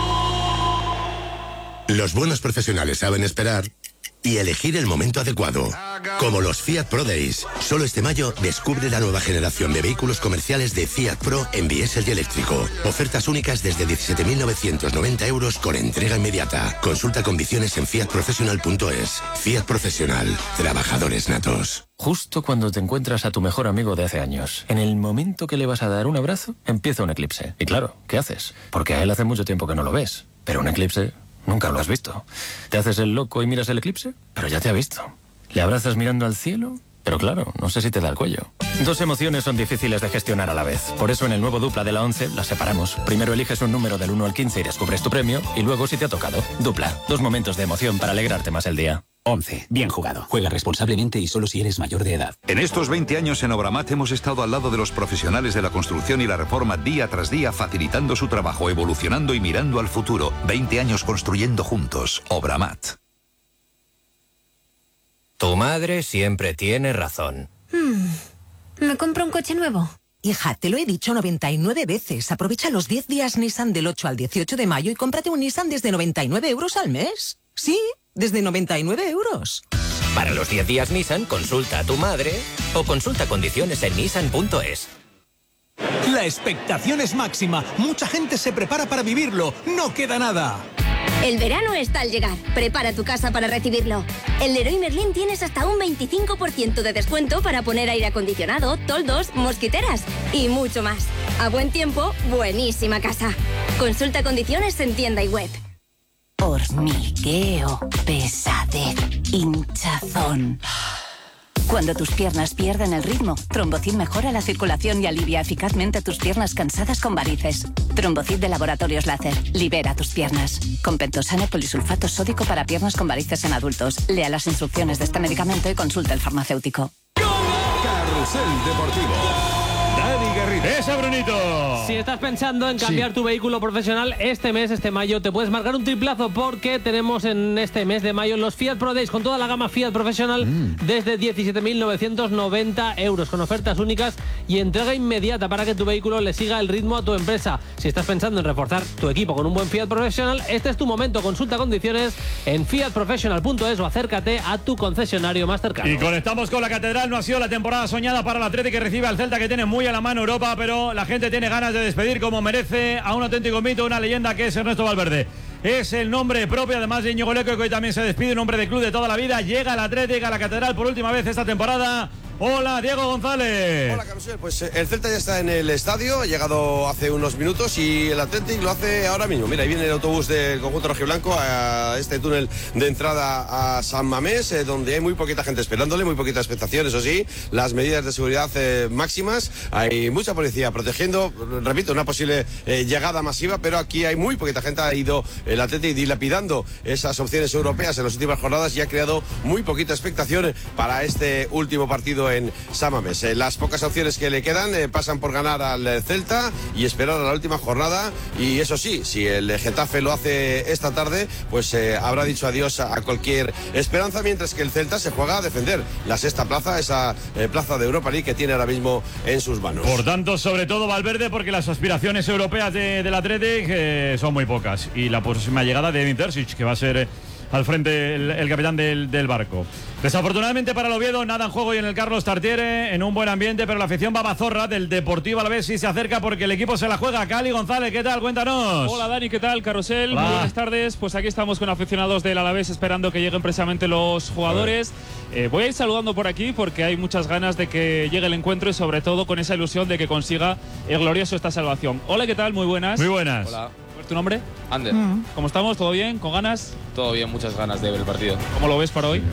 Los buenos profesionales saben esperar y elegir el momento adecuado. Como los Fiat Pro Days. Solo este mayo descubre la nueva generación de vehículos comerciales de Fiat Pro en diésel y eléctrico. Ofertas únicas desde diecisiete mil novecientos noventa euros con entrega inmediata. Consulta condiciones en fiat professional punto es. Fiat Profesional. Trabajadores natos. Justo cuando te encuentras a tu mejor amigo de hace años, en el momento que le vas a dar un abrazo, empieza un eclipse. Y claro, ¿qué haces? Porque a él hace mucho tiempo que no lo ves. Pero un eclipse nunca lo has visto. ¿Te haces el loco y miras el eclipse? Pero ya te ha visto. ¿Le abrazas mirando al cielo? Pero claro, no sé si te da el cuello. Dos emociones son difíciles de gestionar a la vez. Por eso en el nuevo Dupla de la once las separamos. Primero eliges un número del uno al quince y descubres tu premio. Y luego si te ha tocado. Dupla. Dos momentos de emoción para alegrarte más el día. once. Bien jugado. Juega responsablemente y solo si eres mayor de edad. En estos veinte años en Obramat hemos estado al lado de los profesionales de la construcción y la reforma día tras día, facilitando su trabajo, evolucionando y mirando al futuro. veinte años construyendo juntos. Obramat. Tu madre siempre tiene razón. Hmm. ¿Me compro un coche nuevo? Hija, te lo he dicho noventa y nueve veces. Aprovecha los diez días Nissan del ocho al dieciocho de mayo y cómprate un Nissan desde noventa y nueve euros al mes. Sí, desde noventa y nueve euros. Para los diez días Nissan, consulta a tu madre o consulta condiciones en nissan punto es. La expectación es máxima. Mucha gente se prepara para vivirlo. No queda nada. El verano está al llegar. Prepara tu casa para recibirlo. En Leroy Merlin tienes hasta un veinticinco por ciento de descuento para poner aire acondicionado, toldos, mosquiteras y mucho más. A buen tiempo, buenísima casa. Consulta condiciones en tienda y web. Hormigueo, pesadez, hinchazón. Cuando tus piernas pierden el ritmo, Trombocid mejora la circulación y alivia eficazmente tus piernas cansadas con varices. Trombocid de Laboratorios Láser. Libera tus piernas. Con Pentosane polisulfato sódico para piernas con varices en adultos. Lea las instrucciones de este medicamento y consulte al farmacéutico. Carrusel Deportivo. Dani Garrido. ¡Esa, Brunito! Si estás pensando en cambiar Sí. tu vehículo profesional este mes, este mayo, te puedes marcar un triplazo porque tenemos en este mes de mayo los Fiat Pro Days con toda la gama Fiat Professional Mm. desde diecisiete mil novecientos noventa euros con ofertas únicas y entrega inmediata para que tu vehículo le siga el ritmo a tu empresa. Si estás pensando en reforzar tu equipo con un buen Fiat Professional, este es tu momento. Consulta condiciones en fiat professional punto es o acércate a tu concesionario más cercano. Y conectamos con la Catedral. No ha sido la temporada soñada para el Atlético que recibe al Celta, que tiene muy a la mano Europa, pero la gente tiene ganas de despedir como merece a un auténtico mito, una leyenda que es Ernesto Valverde. Es el nombre propio, además de Íñigo Leco, que hoy también se despide, un hombre de club de toda la vida. Llega al Atlético a la Catedral por última vez esta temporada. Hola, Diego González. Hola, Carusel. Pues eh, el Celta ya está en el estadio, ha llegado hace unos minutos y el Athletic lo hace ahora mismo. Mira, ahí viene el autobús del conjunto rojiblanco a este túnel de entrada a San Mamés, eh, donde hay muy poquita gente esperándole, muy poquita expectación, eso sí, las medidas de seguridad eh, máximas, hay mucha policía protegiendo, repito, una posible eh, llegada masiva, pero aquí hay muy poquita gente, ha ido el Athletic dilapidando esas opciones europeas en las últimas jornadas y ha creado muy poquita expectación para este último partido en San Mamés. Eh, las pocas opciones que le quedan eh, pasan por ganar al eh, Celta y esperar a la última jornada, y eso sí, si el eh, Getafe lo hace esta tarde, pues eh, habrá dicho adiós a, a cualquier esperanza, mientras que el Celta se juega a defender la sexta plaza, esa eh, plaza de Europa League que tiene ahora mismo en sus manos. Por tanto, sobre todo Valverde, porque las aspiraciones europeas de, del Athletic eh, son muy pocas, y la próxima llegada de Edin Terzic, que va a ser eh, al frente el, el capitán del, del barco. Desafortunadamente para el Oviedo, nada en juego hoy en el Carlos Tartiere, en un buen ambiente, pero la afición babazorra del Deportivo Alavés sí se acerca porque el equipo se la juega. Cali González, ¿qué tal? Cuéntanos. Hola Dani, ¿qué tal? Carrusel, Hola. muy buenas tardes. Pues aquí estamos con aficionados del Alavés esperando que lleguen precisamente los jugadores. Eh, voy a ir saludando por aquí porque hay muchas ganas de que llegue el encuentro y sobre todo con esa ilusión de que consiga el glorioso esta salvación. Hola, ¿qué tal? Muy buenas. Muy buenas. Hola. ¿Tu nombre? Ander. ¿Cómo estamos? ¿Todo bien? ¿Con ganas? Todo bien, muchas ganas de ver el partido. ¿Cómo lo ves para hoy?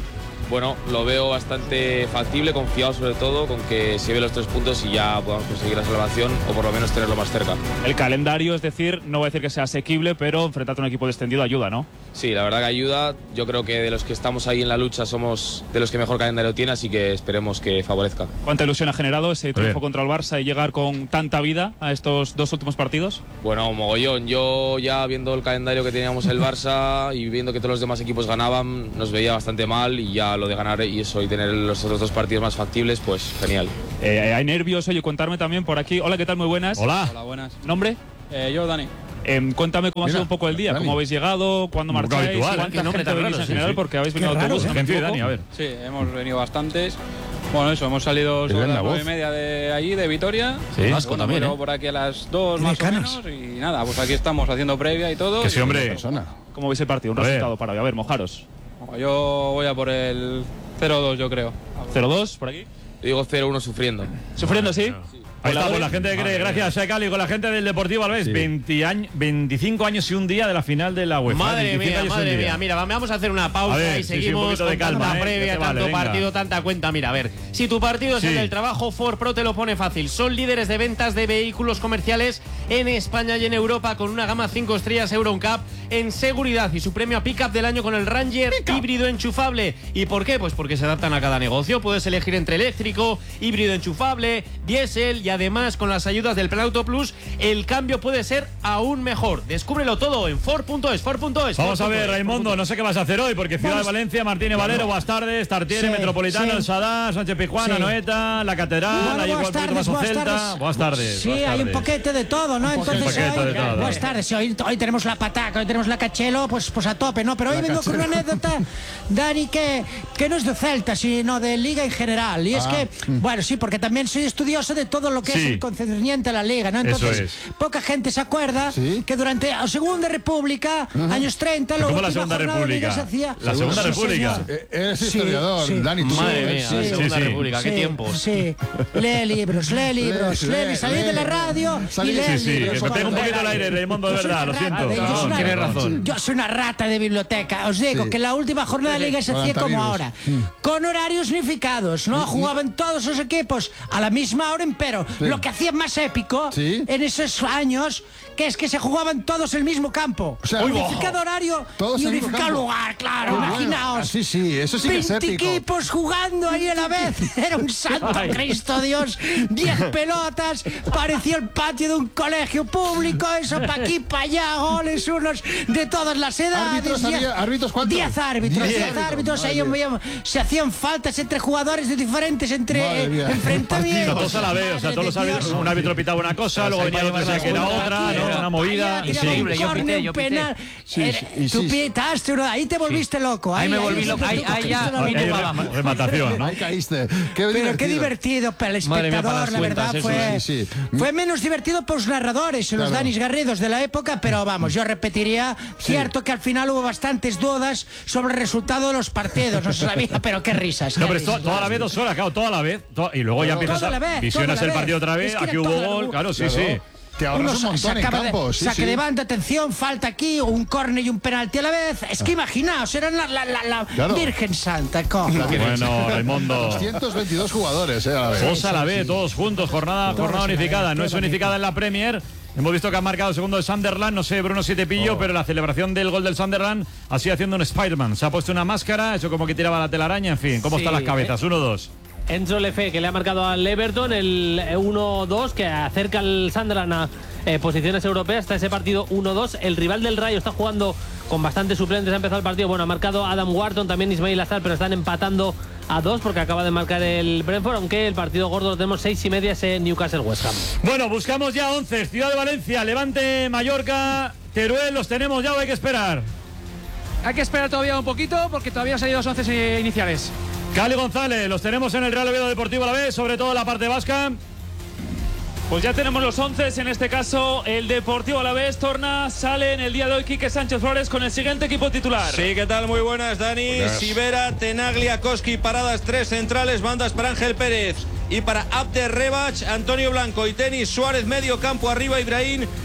bueno, lo veo bastante factible, confiado sobre todo, con que se ve los tres puntos y ya podamos conseguir la salvación o por lo menos tenerlo más cerca. El calendario, es decir, no voy a decir que sea asequible, pero enfrentarte a un equipo descendido ayuda, ¿no? Sí, la verdad que ayuda. Yo creo que de los que estamos ahí en la lucha somos de los que mejor calendario tiene, así que esperemos que favorezca. ¿Cuánta ilusión ha generado ese triunfo contra el Barça y llegar con tanta vida a estos dos últimos partidos? Bueno, mogollón. Yo ya viendo el calendario que teníamos el Barça y viendo que todos los demás equipos ganaban, nos veía bastante mal, y ya lo de ganar y eso y tener los otros dos partidos más factibles, pues genial. Eh, hay nervios, oye, contarme también por aquí. Hola, ¿qué tal? Muy buenas. Hola. Hola, buenas. ¿Nombre? Eh, yo, Dani. Eh, cuéntame cómo Mira, ha sido un poco el día, Dani. cómo habéis llegado, cuándo Muy marcháis, habitual, ¿eh? cuánta Qué nombre gente tan venís raro, en sí, general, sí. porque habéis Qué venido en raro, autobús, ¿eh? ¿no? Gente de ¿Me Dani, a ver. Sí, hemos venido bastantes. Bueno, eso, hemos salido sobre las nueve y media de allí, de Vitoria. Sí, Vasco Vasco también, también, ¿eh? Por aquí a las dos más o menos. Y nada, pues aquí estamos haciendo previa y todo. Que sí, y- hombre. ¿Cómo veis el partido? Un A ver. resultado para hoy. A ver, mojaros. Yo voy a por el cero dos, yo creo. ¿cero dos por aquí? Digo cero uno sufriendo. ¿Sufriendo, sí? Ahí está, pues la gente que cree, gracias a Cali, con la gente del Deportivo Alavés, veinte años, veinticinco años y un día de la final de la UEFA. Madre veinticinco mía, años y un madre día. mía. Mira, vamos a hacer una pausa A ver, y sí, sí, un seguimos poquito de con calma, tanta ¿eh? previa, Que te tanto vale, venga. partido, tanta cuenta. Mira, a ver, si tu partido es Sí. el del trabajo, Ford Pro te lo pone fácil. Son líderes de ventas de vehículos comerciales en España y en Europa, con una gama cinco estrellas Euro N C A P en seguridad y su premio a Pickup del año con el Ranger híbrido enchufable. ¿Y por qué? Pues porque se adaptan a cada negocio. Puedes elegir entre eléctrico, híbrido enchufable, diésel, y además con las ayudas del Plan Auto Plus, el cambio puede ser aún mejor. Descúbrelo todo en Ford punto es, Ford punto es. Vamos a Ford punto ver, es. Raimundo, no sé qué vas a hacer hoy, porque Ciudad de Valencia, Martínez Valero, buenas tardes, Tartiere, Sí, Metropolitano, sí. El Sadar, Sánchez Pizjuán, Sí. Noeta, La Catedral, Bueno, ahí buenas igual un poquito tardes, más buenas Celta. tardes. Buenas tardes. Sí, buenas hay un tardes. poquete de todo, ¿no? Un Entonces poquete hoy, de todo. buenas tardes, sí, hoy, hoy tenemos la pataca, hoy tenemos la cachelo, pues, pues a tope, ¿no? Pero hoy La vengo con una Cachelo. anécdota, Dani, que, que no es de Celta, sino de Liga en general. Y es Ah. que, bueno, sí, porque también soy estudioso de todo lo que Sí. es el concerniente a la Liga, ¿no? Eso Entonces, es. poca gente se acuerda que durante la Segunda República, años treinta, la ¿Cómo la última Segunda jornada de Liga República? se hacía. La Segunda Sí, República. señor. Eh, eres Sí, historiador, sí. Dani, tú. Madre mía, Sí, la Segunda sí, República, qué sí, tiempos. Sí, lee libros, lee libros, Lee, lee, lee, salí de la lee. radio Salí- y lee Sí, sí, libros. que me pega un poquito el aire, Raimundo, de Yo soy verdad, una lo siento. rata de- yo soy No, una- tienes razón. Yo soy una rata de biblioteca. Os digo Sí. que la última jornada de Liga se hacía como Cuarenta ahora, libros. con horarios unificados, ¿no? Jugaban todos los equipos a la misma hora, pero Sí. lo que hacía más épico en esos años, que es que se jugaban todos el mismo campo. O sea, unificado horario todos y el mismo unificado campo. lugar, claro, Qué bueno. imaginaos. Ah, sí, sí, eso sí que es veinte épico. equipos jugando ahí a la vez. Era un santo Ay. Cristo Dios. diez pelotas. Parecía el patio de un colegio público. Eso para aquí, para allá. Goles unos de todas las edades. ¿Árbitros Diez- había- árbitros cuántos? diez árbitros. Diez diez árbitros, árbitros. Ahí madre. veíamos- se hacían faltas entre jugadores de diferentes entre Madre eh, mía. enfrentamientos. Todos a la vez, o sea, todos los Madre de árbitros, Dios. un árbitro pitaba una cosa, luego venía el otro y decía que era otra, ¿no? Una movida. Ahí tiraba un córner, un penal. Eh, Tú pitaste uno, ahí te volviste loco. Ahí me volví se loco, te ahí- tocó ahí ya- Cristo la ahí vida. rema- rematación, ¿no? Ahí caíste. Qué Pero divertido. qué divertido para el Madre mía, para espectador, las la verdad. cuentas, Fue, eso, sí, sí. fue menos divertido para los narradores y los Claro. Danis Garridos de la época, pero vamos, yo repetiría, cierto que al final hubo bastantes dudas sobre el resultado de los partidos, no se sabía, pero qué risas. No, qué pero es to- risas. toda la vez, dos horas, claro, toda la vez. to- y luego ya Toda empiezas la a. vez, Visionas toda la el partido vez. otra vez, Es que aquí era hubo toda la- gol, claro, sí, Claro. sí. Te ahorras Uno un sa- montón se en acaba de- campo, sí, saque sí. de banda, atención, falta aquí, un córner y un penalti a la vez. Es que imaginaos, eran la, la, la, la Claro. Virgen Santa. co- Bueno, Raimundo. doscientos veintidós jugadores, eh, a la vez. Dos a la vez, todos juntos, jornada, Todos jornada a la unificada. vez, No es qué unificada en la Premier. Hemos visto que han marcado el segundo de Sunderland, no sé, Bruno si te pillo, Oh. pero la celebración del gol del Sunderland ha sido haciendo un Spider-Man. Se ha puesto una máscara, eso como que tiraba la telaraña, en fin. ¿Cómo Sí, están las cabezas? Uno, dos. Enzo Lefe, que le ha marcado al Everton el uno dos, que acerca al Sunderland a eh, posiciones europeas. Está ese partido uno dos. El rival del Rayo está jugando con bastantes suplentes. Ha empezado el partido. Bueno, ha marcado Adam Wharton, también Ismail Azar, pero están empatando a dos porque acaba de marcar el Brentford. Aunque el partido gordo lo tenemos seis y media, ese Newcastle West Ham. Bueno, buscamos ya once. Ciudad de Valencia, Levante, Mallorca, Teruel, los tenemos ya o hay que esperar. Hay que esperar todavía un poquito porque todavía han salido los once iniciales. Cali González, los tenemos en el Real Oviedo Deportivo a la vez, sobre todo la parte vasca. Pues ya tenemos los once, en este caso el Deportivo Alavés torna, sale en el día de hoy Quique Sánchez Flores con el siguiente equipo titular. Sí, ¿qué tal? Muy buenas, Dani. Buenas. Sivera, Tenaglia, Koski, paradas tres centrales, bandas para Ángel Pérez y para Abder Rebach, Antonio Blanco y Tenis Suárez, medio campo arriba, Ibrahim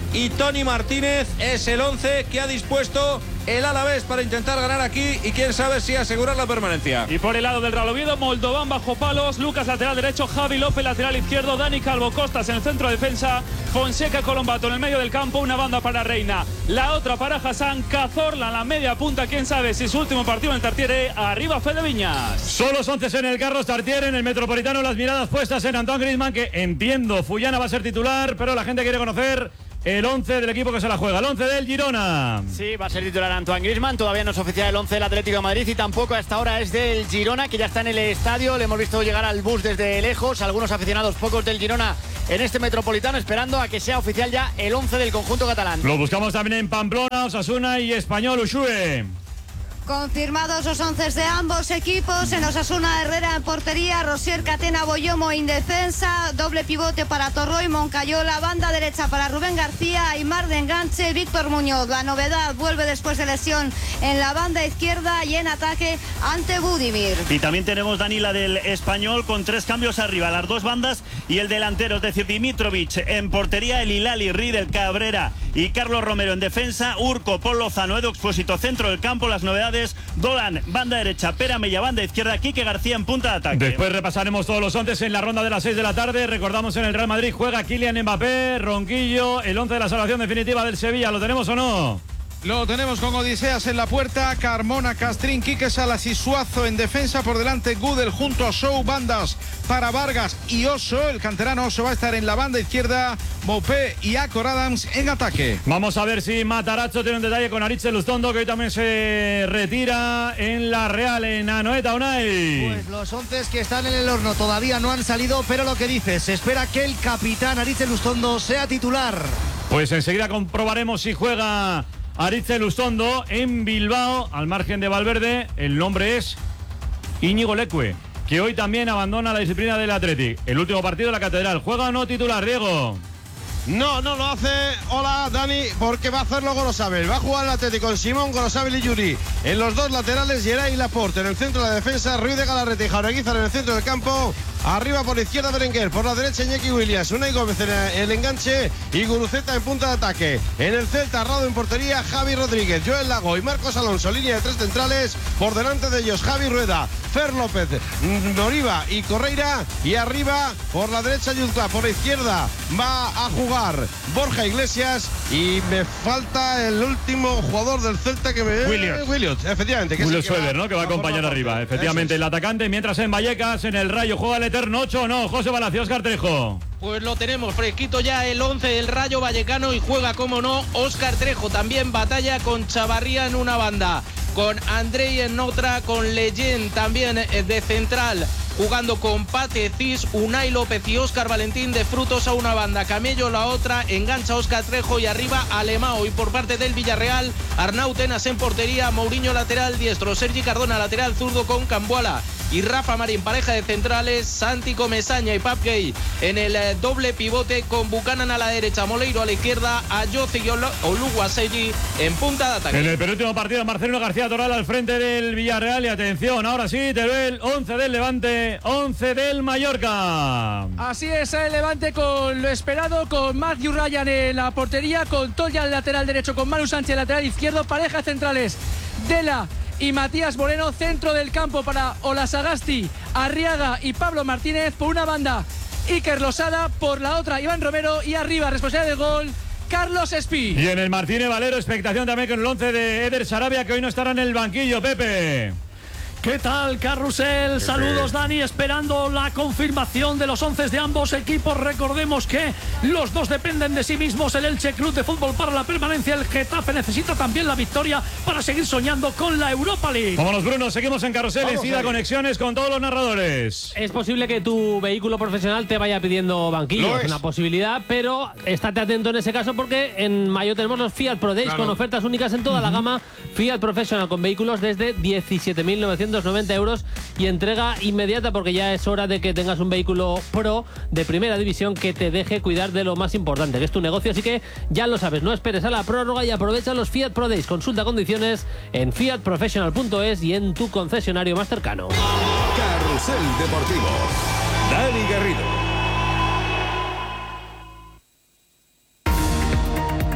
y Tony Martínez es el once que ha dispuesto el Alavés para intentar ganar aquí y quién sabe si asegurar la permanencia. Y por el lado del Real Oviedo, Moldován bajo palos, Lucas lateral derecho, Javi López lateral izquierdo, Dani Calvo Costas en el centro de defensa, Fonseca Colombato en el medio del campo, una banda para Reina, la otra para Hassan, Cazorla en la media punta, quién sabe si su último partido en el Tartiere, arriba Fede Viñas. Son los once en el Carlos Tartiere, en el Metropolitano, las miradas puestas en Antoine Griezmann, que entiendo, Fullana va a ser titular, pero la gente quiere conocer el once del equipo que se la juega, el once del Girona. Sí, va a ser titular Antoine Griezmann, todavía no es oficial el once del Atlético de Madrid y tampoco a esta hora es del Girona, que ya está en el estadio, le hemos visto llegar al bus desde lejos, algunos aficionados pocos del Girona en este Metropolitano esperando a que sea oficial ya el once del conjunto catalán. Lo buscamos también en Pamplona, Osasuna y Español, Ushue. Confirmados los once de ambos equipos. En Osasuna, Herrera en portería, Rosier, Catena, Boyomo en defensa, doble pivote para Torroy, Moncayola, banda derecha para Rubén García, Aimar de enganche, Víctor Muñoz. La novedad vuelve después de lesión en la banda izquierda y en ataque ante Budimir. Y también tenemos Danila del Español con tres cambios arriba, las dos bandas y el delantero, es decir, Dimitrovic en portería, el Hilali, Riedel, Cabrera y Carlos Romero en defensa, Urco, Paul Lozano, Edu Expósito, centro del campo. Las novedades: Dolan, banda derecha, Pera Mella, banda izquierda, Quique García en punta de ataque. Después repasaremos todos los once en la ronda de las seis de la tarde. Recordamos, en el Real Madrid juega Kylian Mbappé, Ronquillo, el once de la salvación definitiva del Sevilla. ¿Lo tenemos o no? Lo tenemos con Odiseas en la puerta, Carmona, Castrín, Quique Salas y Suazo en defensa. Por delante Gudel junto a Sou, bandas para Vargas y Oso. El canterano Oso va a estar en la banda izquierda, Mopé y Acor Adams en ataque. Vamos a ver si Matarazzo tiene un detalle con Aritz Lustondo, que hoy también se retira en la Real, en Anoeta, Unai. Pues los once que están en el horno todavía no han salido, pero lo que dices, se espera que el capitán Aritz Lustondo sea titular. Pues enseguida comprobaremos si juega Aritz Lustondo en Bilbao, al margen de Valverde. El nombre es Íñigo Leque, que hoy también abandona la disciplina del Athletic. El último partido de la Catedral. ¿Juega o no titular, Diego? No, no lo hace. Hola, Dani, porque va a hacerlo Gorosabel. Va a jugar el Atlético con Simón, Gorosabel y Yuri. En los dos laterales, Geray y Laporte. En el centro de la defensa, Ruiz de Galarreta y Jaureguizar en el centro del campo. Arriba por la izquierda Berenguer, por la derecha Iñaki Williams, Unai Gómez en el enganche y Guruceta en punta de ataque. En el Celta, Rado en portería, Javi Rodríguez, Joel Lago y Marcos Alonso, línea de tres centrales. Por delante de ellos Javi Rueda, Fer López, Noriva y Correira. Y arriba por la derecha Yuzca, por la izquierda va a jugar Borja Iglesias. Y me falta el último jugador del Celta que me... Williams. Williams, efectivamente. Que Williams es el que Schweber, va, ¿no? Que va a acompañar arriba. Efectivamente, el atacante. Mientras en Vallecas, en el Rayo, juega el eterno ocho, ¿no? José Palacio, Óscar Trejo. Pues lo tenemos fresquito ya el once del Rayo Vallecano y juega, como no, Óscar Trejo. También batalla con Chavarría en una banda, con Andrei en otra, con Leyen también de central, jugando con Pate Cis, Unai López y Óscar Valentín de Frutos a una banda, Camello la otra, engancha Óscar Trejo y arriba Alemao. Y por parte del Villarreal, Arnau Tenas en portería, Mourinho lateral diestro, Sergi Cardona lateral zurdo con Cambuala y Rafa Marín, pareja de centrales, Santi Comesaña y Pap Gay en el eh, doble pivote, con Buchanan a la derecha, Moleiro a la izquierda, Ayoce y Oluguasegui en punta de ataque. En el penúltimo partido, Marcelino García Toral al frente del Villarreal. Y atención, ahora sí, te ve el once del Levante, once del Mallorca. Así es, el Levante con lo esperado, con Matthew Ryan en la portería, con Toya el lateral derecho, con Manu Sánchez lateral izquierdo, parejas centrales, Dela y Matías Moreno, centro del campo para Olasagasti, Arriaga y Pablo Martínez. Por una banda, Iker Losada, por la otra, Iván Romero, y arriba, responsable del gol, Carlos Espí. Y en el Martínez Valero, expectación también con el once de Eder Sarabia, que hoy no estará en el banquillo, Pepe. ¿Qué tal, Carrusel? Saludos, Dani, esperando la confirmación de los once de ambos equipos. Recordemos que los dos dependen de sí mismos. El Elche Club de Fútbol para la permanencia, el Getafe necesita también la victoria para seguir soñando con la Europa League. Vámonos, Bruno, seguimos en Carrusel, enseguida conexiones con todos los narradores. Es posible que tu vehículo profesional te vaya pidiendo banquillo, es una posibilidad, pero estate atento en ese caso, porque en mayo tenemos los Fiat Pro Days, claro, con ofertas únicas en toda uh-huh. la gama Fiat Professional, con vehículos desde diecisiete mil novecientos noventa euros y entrega inmediata, porque ya es hora de que tengas un vehículo Pro de primera división que te deje cuidar de lo más importante, que es tu negocio. Así que ya lo sabes, no esperes a la prórroga y aprovecha los Fiat Pro Days. Consulta condiciones en fiat professional punto es y en tu concesionario más cercano. Carrusel Deportivo, Dani Garrido.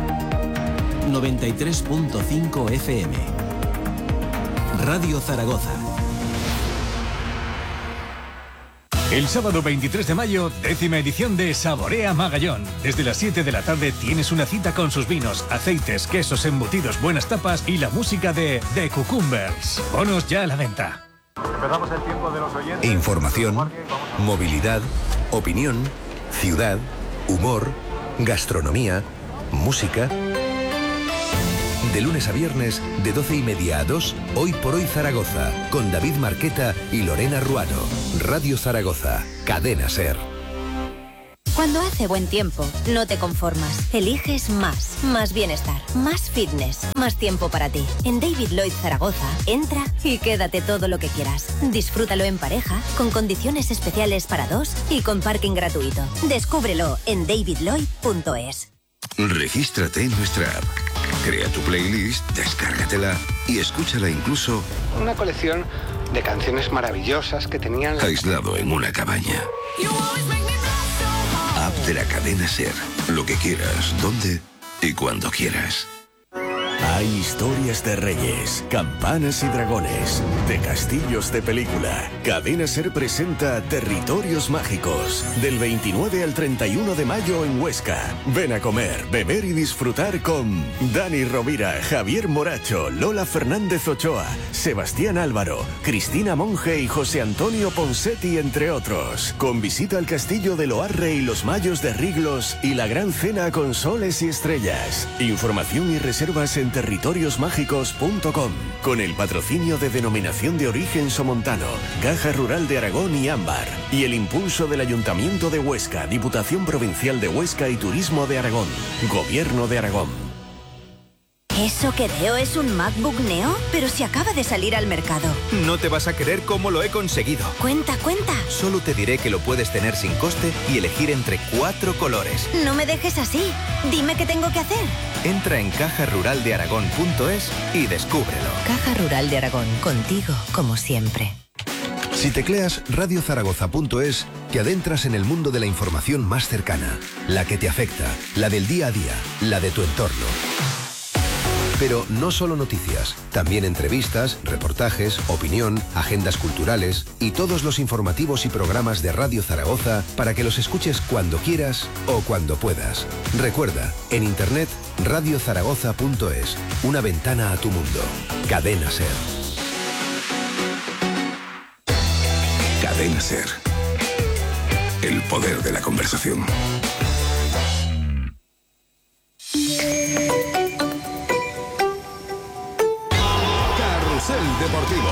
noventa y tres punto cinco F M. Radio Zaragoza. El sábado veintitrés de mayo, décima edición de Saborea Magallón. Desde las siete de la tarde tienes una cita con sus vinos, aceites, quesos, embutidos, buenas tapas y la música de The Cucumbers. Bonos ya a la venta. Empezamos el tiempo de los oyentes. Información, movilidad, opinión, ciudad, humor, gastronomía, música. De lunes a viernes, de doce y media a dos, Hoy por Hoy Zaragoza, con David Marqueta y Lorena Ruano. Radio Zaragoza, Cadena SER. Cuando hace buen tiempo, no te conformas. Eliges más, más bienestar, más fitness, más tiempo para ti. En David Lloyd Zaragoza, entra y quédate todo lo que quieras. Disfrútalo en pareja, con condiciones especiales para dos y con parking gratuito. Descúbrelo en david lloyd punto es. Regístrate en nuestra app. Crea tu playlist, descárgatela y escúchala incluso una colección de canciones maravillosas que tenían aislado en una cabaña. App de la cadena SER. Lo que quieras, donde y cuando quieras. Hay historias de reyes, campanas y dragones, de castillos de película. Cadena SER presenta Territorios Mágicos, del veintinueve al treinta y uno de mayo en Huesca. Ven a comer, beber y disfrutar con Dani Rovira, Javier Moracho, Lola Fernández Ochoa, Sebastián Álvaro, Cristina Monge y José Antonio Ponsetti, entre otros. Con visita al castillo de Loarre y los Mayos de Riglos y la gran cena con soles y estrellas. Información y reservas en territorios mágicos punto com, con el patrocinio de Denominación de Origen Somontano, Caja Rural de Aragón y Ámbar, y el impulso del Ayuntamiento de Huesca, Diputación Provincial de Huesca y Turismo de Aragón, Gobierno de Aragón. ¿Eso que veo es un MacBook Neo? Pero si acaba de salir al mercado. No te vas a creer cómo lo he conseguido. Cuenta, cuenta. Solo te diré que lo puedes tener sin coste y elegir entre cuatro colores. No me dejes así. Dime qué tengo que hacer. Entra en caja rural de aragón punto es y descúbrelo. Caja Rural de Aragón, contigo como siempre. Si tecleas radio zaragoza punto es, te adentras en el mundo de la información más cercana, la que te afecta, la del día a día, la de tu entorno. Pero no solo noticias, también entrevistas, reportajes, opinión, agendas culturales y todos los informativos y programas de Radio Zaragoza para que los escuches cuando quieras o cuando puedas. Recuerda, en internet radio zaragoza punto es, una ventana a tu mundo. Cadena SER. Cadena SER. El poder de la conversación. Deportivo.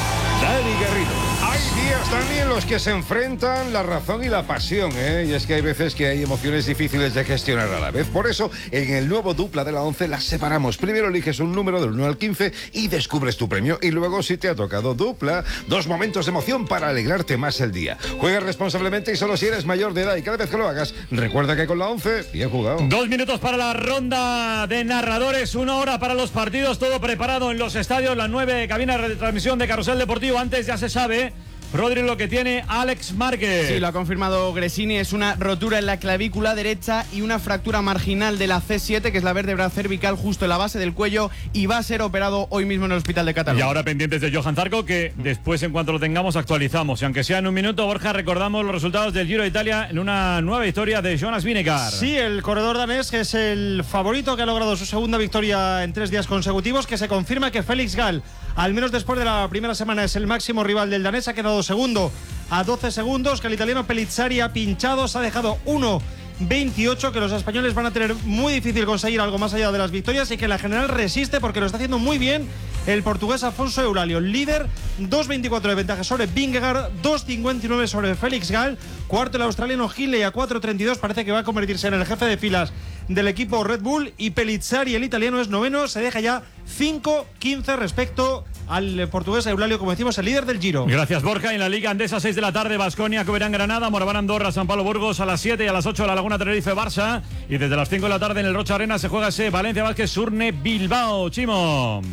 Dani Garrido. Hay días también los que se enfrentan la razón y la pasión, ¿eh? Y es que hay veces que hay emociones difíciles de gestionar a la vez. Por eso, en el nuevo Dupla de la once las separamos. Primero eliges un número del uno al quince y descubres tu premio. Y luego, si te ha tocado Dupla, dos momentos de emoción para alegrarte más el día. Juega responsablemente y solo si eres mayor de edad. Y cada vez que lo hagas, recuerda que con la once bien jugado. Dos minutos para la ronda de narradores, una hora para los partidos, todo preparado en los estadios, las nueve cabinas de retransmisión de Carrusel Deportivo. Antes ya se sabe, Rodri, lo que tiene Alex Márquez. Sí, lo ha confirmado Gresini, es una rotura en la clavícula derecha y una fractura marginal de la C siete, que es la vértebra cervical justo en la base del cuello, y va a ser operado hoy mismo en el hospital de Cataluña. Y ahora pendientes de Johan Zarco, que después, en cuanto lo tengamos, actualizamos. Y aunque sea en un minuto, Borja, recordamos los resultados del Giro de Italia en una nueva victoria de Jonas Vingegaard. Sí, el corredor danés, que es el favorito, que ha logrado su segunda victoria en tres días consecutivos, que se confirma que Félix Gall, al menos después de la primera semana, es el máximo rival del danés. Ha quedado segundo a doce segundos, que el italiano Pellizzari ha pinchado, se ha dejado uno veintiocho, que los españoles van a tener muy difícil conseguir algo más allá de las victorias, y que la general resiste porque lo está haciendo muy bien el portugués Afonso Eulálio, líder, dos veinticuatro de ventaja sobre Vingegaard, dos cincuenta y nueve sobre Félix Gall, cuarto el australiano Hindley a cuatro treinta y dos, parece que va a convertirse en el jefe de filas del equipo Red Bull, y Pellizzari, el italiano, es noveno, se deja ya cinco quince respecto al portugués Eulálio, como decimos, el líder del Giro. Gracias, Borja. En la Liga Andesa, seis de la tarde, Baskonia, Coberán, Granada, Moraván, Andorra, San Pablo, Burgos, a las siete, y a las ocho La Laguna, Tenerife, Barça, y desde las cinco de la tarde en el Rocha Arena se juega ese Valencia Vázquez Surne Bilbao. Chimo.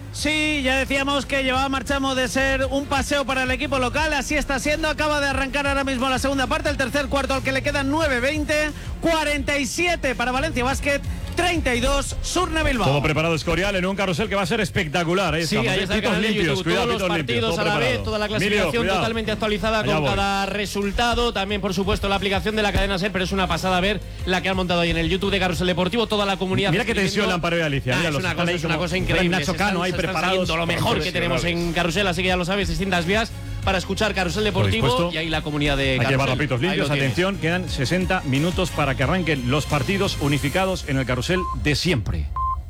Sí, ya decíamos que llevaba marchamos de ser un paseo para el equipo local, así está siendo. Acaba de arrancar ahora mismo la segunda parte, el tercer cuarto al que le quedan nueve veinte, cuarenta y siete para Valencia Basket, treinta y dos, Surne Bilbao. Todo preparado Escorial en un carrusel que va a ser espectacular. Ahí sí, estamos. ahí está el pitos canal de limpios, YouTube, cuidado, todos los pitos limpios, partidos todo a la preparado. vez, toda la clasificación Emilio, totalmente actualizada Allá con voy. cada resultado. También, por supuesto, la aplicación de la cadena SER, pero es una pasada ver la que han montado ahí en el YouTube de Carrusel Deportivo, toda la comunidad. Mira qué tensión la Amparo y Alicia. Ah, Mira, es, los una están cosa, ahí es una como- cosa increíble. Nacho Se Cano están- ahí se están preparados. siguiendo lo mejor que tenemos en Carrusel, así que ya lo sabes, distintas vías para escuchar Carrusel Deportivo dispuesto? y ahí la comunidad de Hay que Carrusel. llevar rapitos Ahí lo limpios. tienes. Atención, quedan sesenta minutos para que arranquen los partidos unificados en el carrusel de siempre.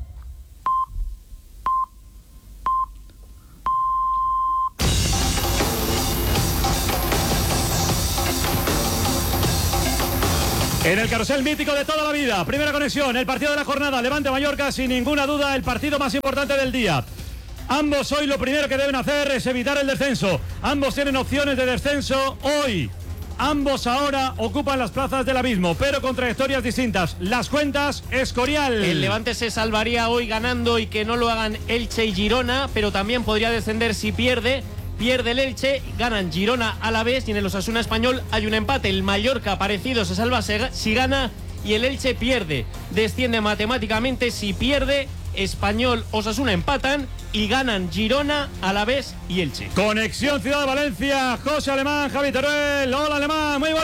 En el carrusel mítico de toda la vida, primera conexión, el partido de la jornada, Levante-Mallorca, sin ninguna duda, el partido más importante del día. Ambos hoy lo primero que deben hacer es evitar el descenso. Ambos tienen opciones de descenso hoy. Ambos ahora ocupan las plazas del abismo, pero con trayectorias distintas. Las cuentas, Escorial. El Levante se salvaría hoy ganando y que no lo hagan Elche y Girona, pero también podría descender si pierde. Pierde el Elche, ganan Girona a la vez y en el Osasuna Español hay un empate. El Mallorca parecido se salva si gana y el Elche pierde. Desciende matemáticamente si pierde. Español, Osasuna empatan y ganan Girona, Alavés y Elche. Conexión Ciudad de Valencia, José Alemán, Javi Teruel. Hola Alemán, muy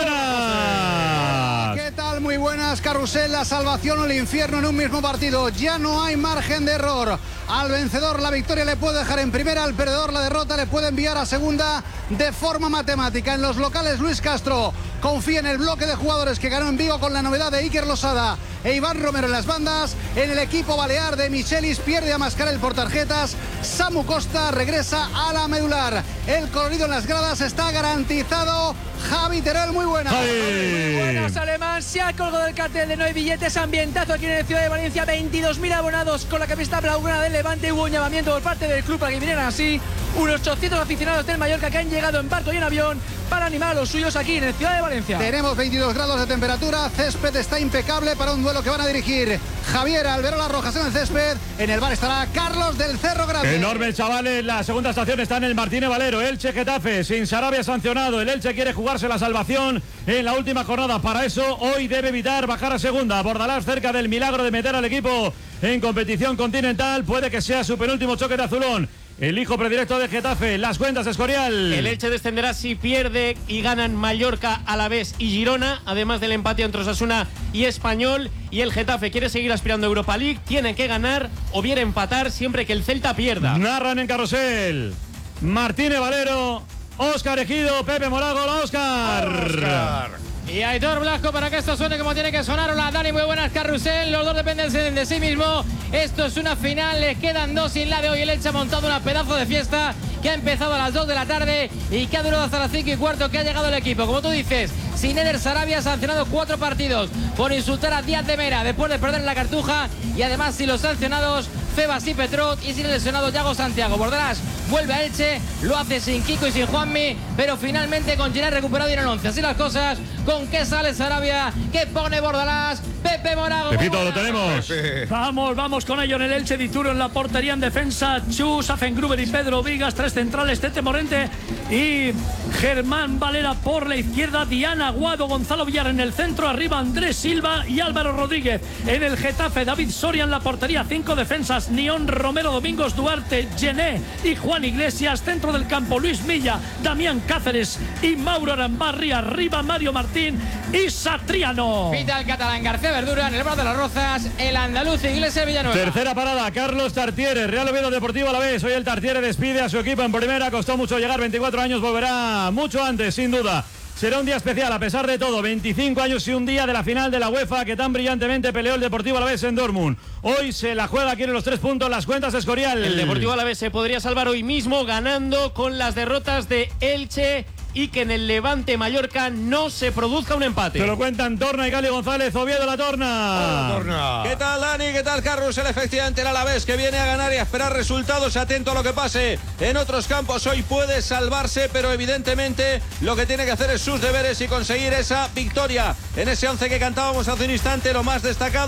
buenas. ¿Qué tal? Muy buenas, Carrusel, la salvación o el infierno en un mismo partido. Ya no hay margen de error. Al vencedor la victoria le puede dejar en primera, al perdedor la derrota le puede enviar a segunda de forma matemática. En los locales Luis Castro confía en el bloque de jugadores que ganó en Vigo con la novedad de Iker Losada e Iván Romero en las bandas. En el equipo balear de Michelis pierde a Mascarell por tarjetas. Samu Costa regresa a la medular. El colorido en las gradas está garantizado. Javi Teruel, muy buenas. Muy buenas, Alemán. Se ha colgado del cartel de no hay billetes. Ambientazo aquí en el Ciudad de Valencia. veintidós mil abonados con la camiseta blaugrana del Levante. Hubo un llamamiento por parte del club para que vinieran así. Unos ochocientos aficionados del Mallorca que han llegado en barco y en avión para animar a los suyos aquí en el Ciudad de Valencia. Tenemos veintidós grados de temperatura. Césped está impecable para un duelo que van a dirigir Javier Alberola Rojas en el césped. En el bar estará Carlos del Cerro Grande. Enorme el chaval en la segunda estación. Está en el Martínez Valero. Elche Getafe, sin Sarabia sancionado. El Elche quiere jugarse la salvación en la última jornada. Para eso hoy debe evitar bajar a segunda. Bordalás cerca del milagro de meter al equipo en competición continental. Puede que sea su penúltimo choque de azulón. El hijo predilecto de Getafe, las cuentas, Escorial. El Elche descenderá si pierde y ganan Mallorca, Alavés y Girona, además del empate entre Osasuna y Español. Y el Getafe quiere seguir aspirando a Europa League, tiene que ganar o bien empatar siempre que el Celta pierda. Narran en carrusel Martínez Valero, Óscar Ejido, Pepe Morago, hola Óscar. Óscar. Y Aitor Blasco para que esto suene como tiene que sonar. Hola Dani, muy buenas, Carrusel. Los dos dependen de sí mismo. Esto es una final, les quedan dos y en la de hoy el Elche ha montado una pedazo de fiesta que ha empezado a las dos de la tarde y que ha durado hasta las cinco y cuarto que ha llegado el equipo. Como tú dices, sin Eder Sarabia, sancionado cuatro partidos por insultar a Díaz de Mera después de perder en la Cartuja y además sin los sancionados Febas y Petrot y sin el lesionado Yago Santiago. Bordalás vuelve a Elche, lo hace sin Kiko y sin Juanmi, pero finalmente con Gerard recuperado y en el once. Así las cosas, con qué sale Sarabia, qué pone Bordalás, Pepe Morago. Pepito, lo tenemos. Vamos, vamos con ello en el Elche. Dituro en la portería, en defensa Chus, Afengruber y Pedro Vigas, tres centrales, Tete Morente y Germán Valera por la izquierda, Diana Aguado, Gonzalo Villar en el centro, arriba Andrés Silva y Álvaro Rodríguez. En el Getafe, David Soria en la portería, cinco defensas, Nión, Romero, Domingos, Duarte, Gené y Juan Iglesias. Centro del campo, Luis Milla, Damián Cáceres y Mauro Arambarri. Arriba Mario Martín y Satriano. Pita el catalán García Verdura en el bar de las Rozas, el andaluz Iglesias Villanueva. Tercera parada, Carlos Tartiere, Real Oviedo Deportivo a la vez. Hoy el Tartiere despide a su equipo en primera, costó mucho llegar, veinticuatro años, volverá mucho antes, sin duda. Será un día especial a pesar de todo, veinticinco años y un día de la final de la UEFA que tan brillantemente peleó el Deportivo Alavés en Dortmund. Hoy se la juega, quiere los tres puntos, las cuentas Escorial. El Deportivo Alavés se podría salvar hoy mismo ganando con las derrotas de Elche y que en el Levante Mallorca no se produzca un empate. Te lo cuentan Torna y Cali González, Oviedo La Torna. Hola, Torna. ¿Qué tal, Dani? ¿Qué tal, Carrusel? Efectivamente, el Alavés que viene a ganar y a esperar resultados, atento a lo que pase en otros campos. Hoy puede salvarse, pero evidentemente lo que tiene que hacer es sus deberes y conseguir esa victoria. En ese once que cantábamos hace un instante, lo más destacado,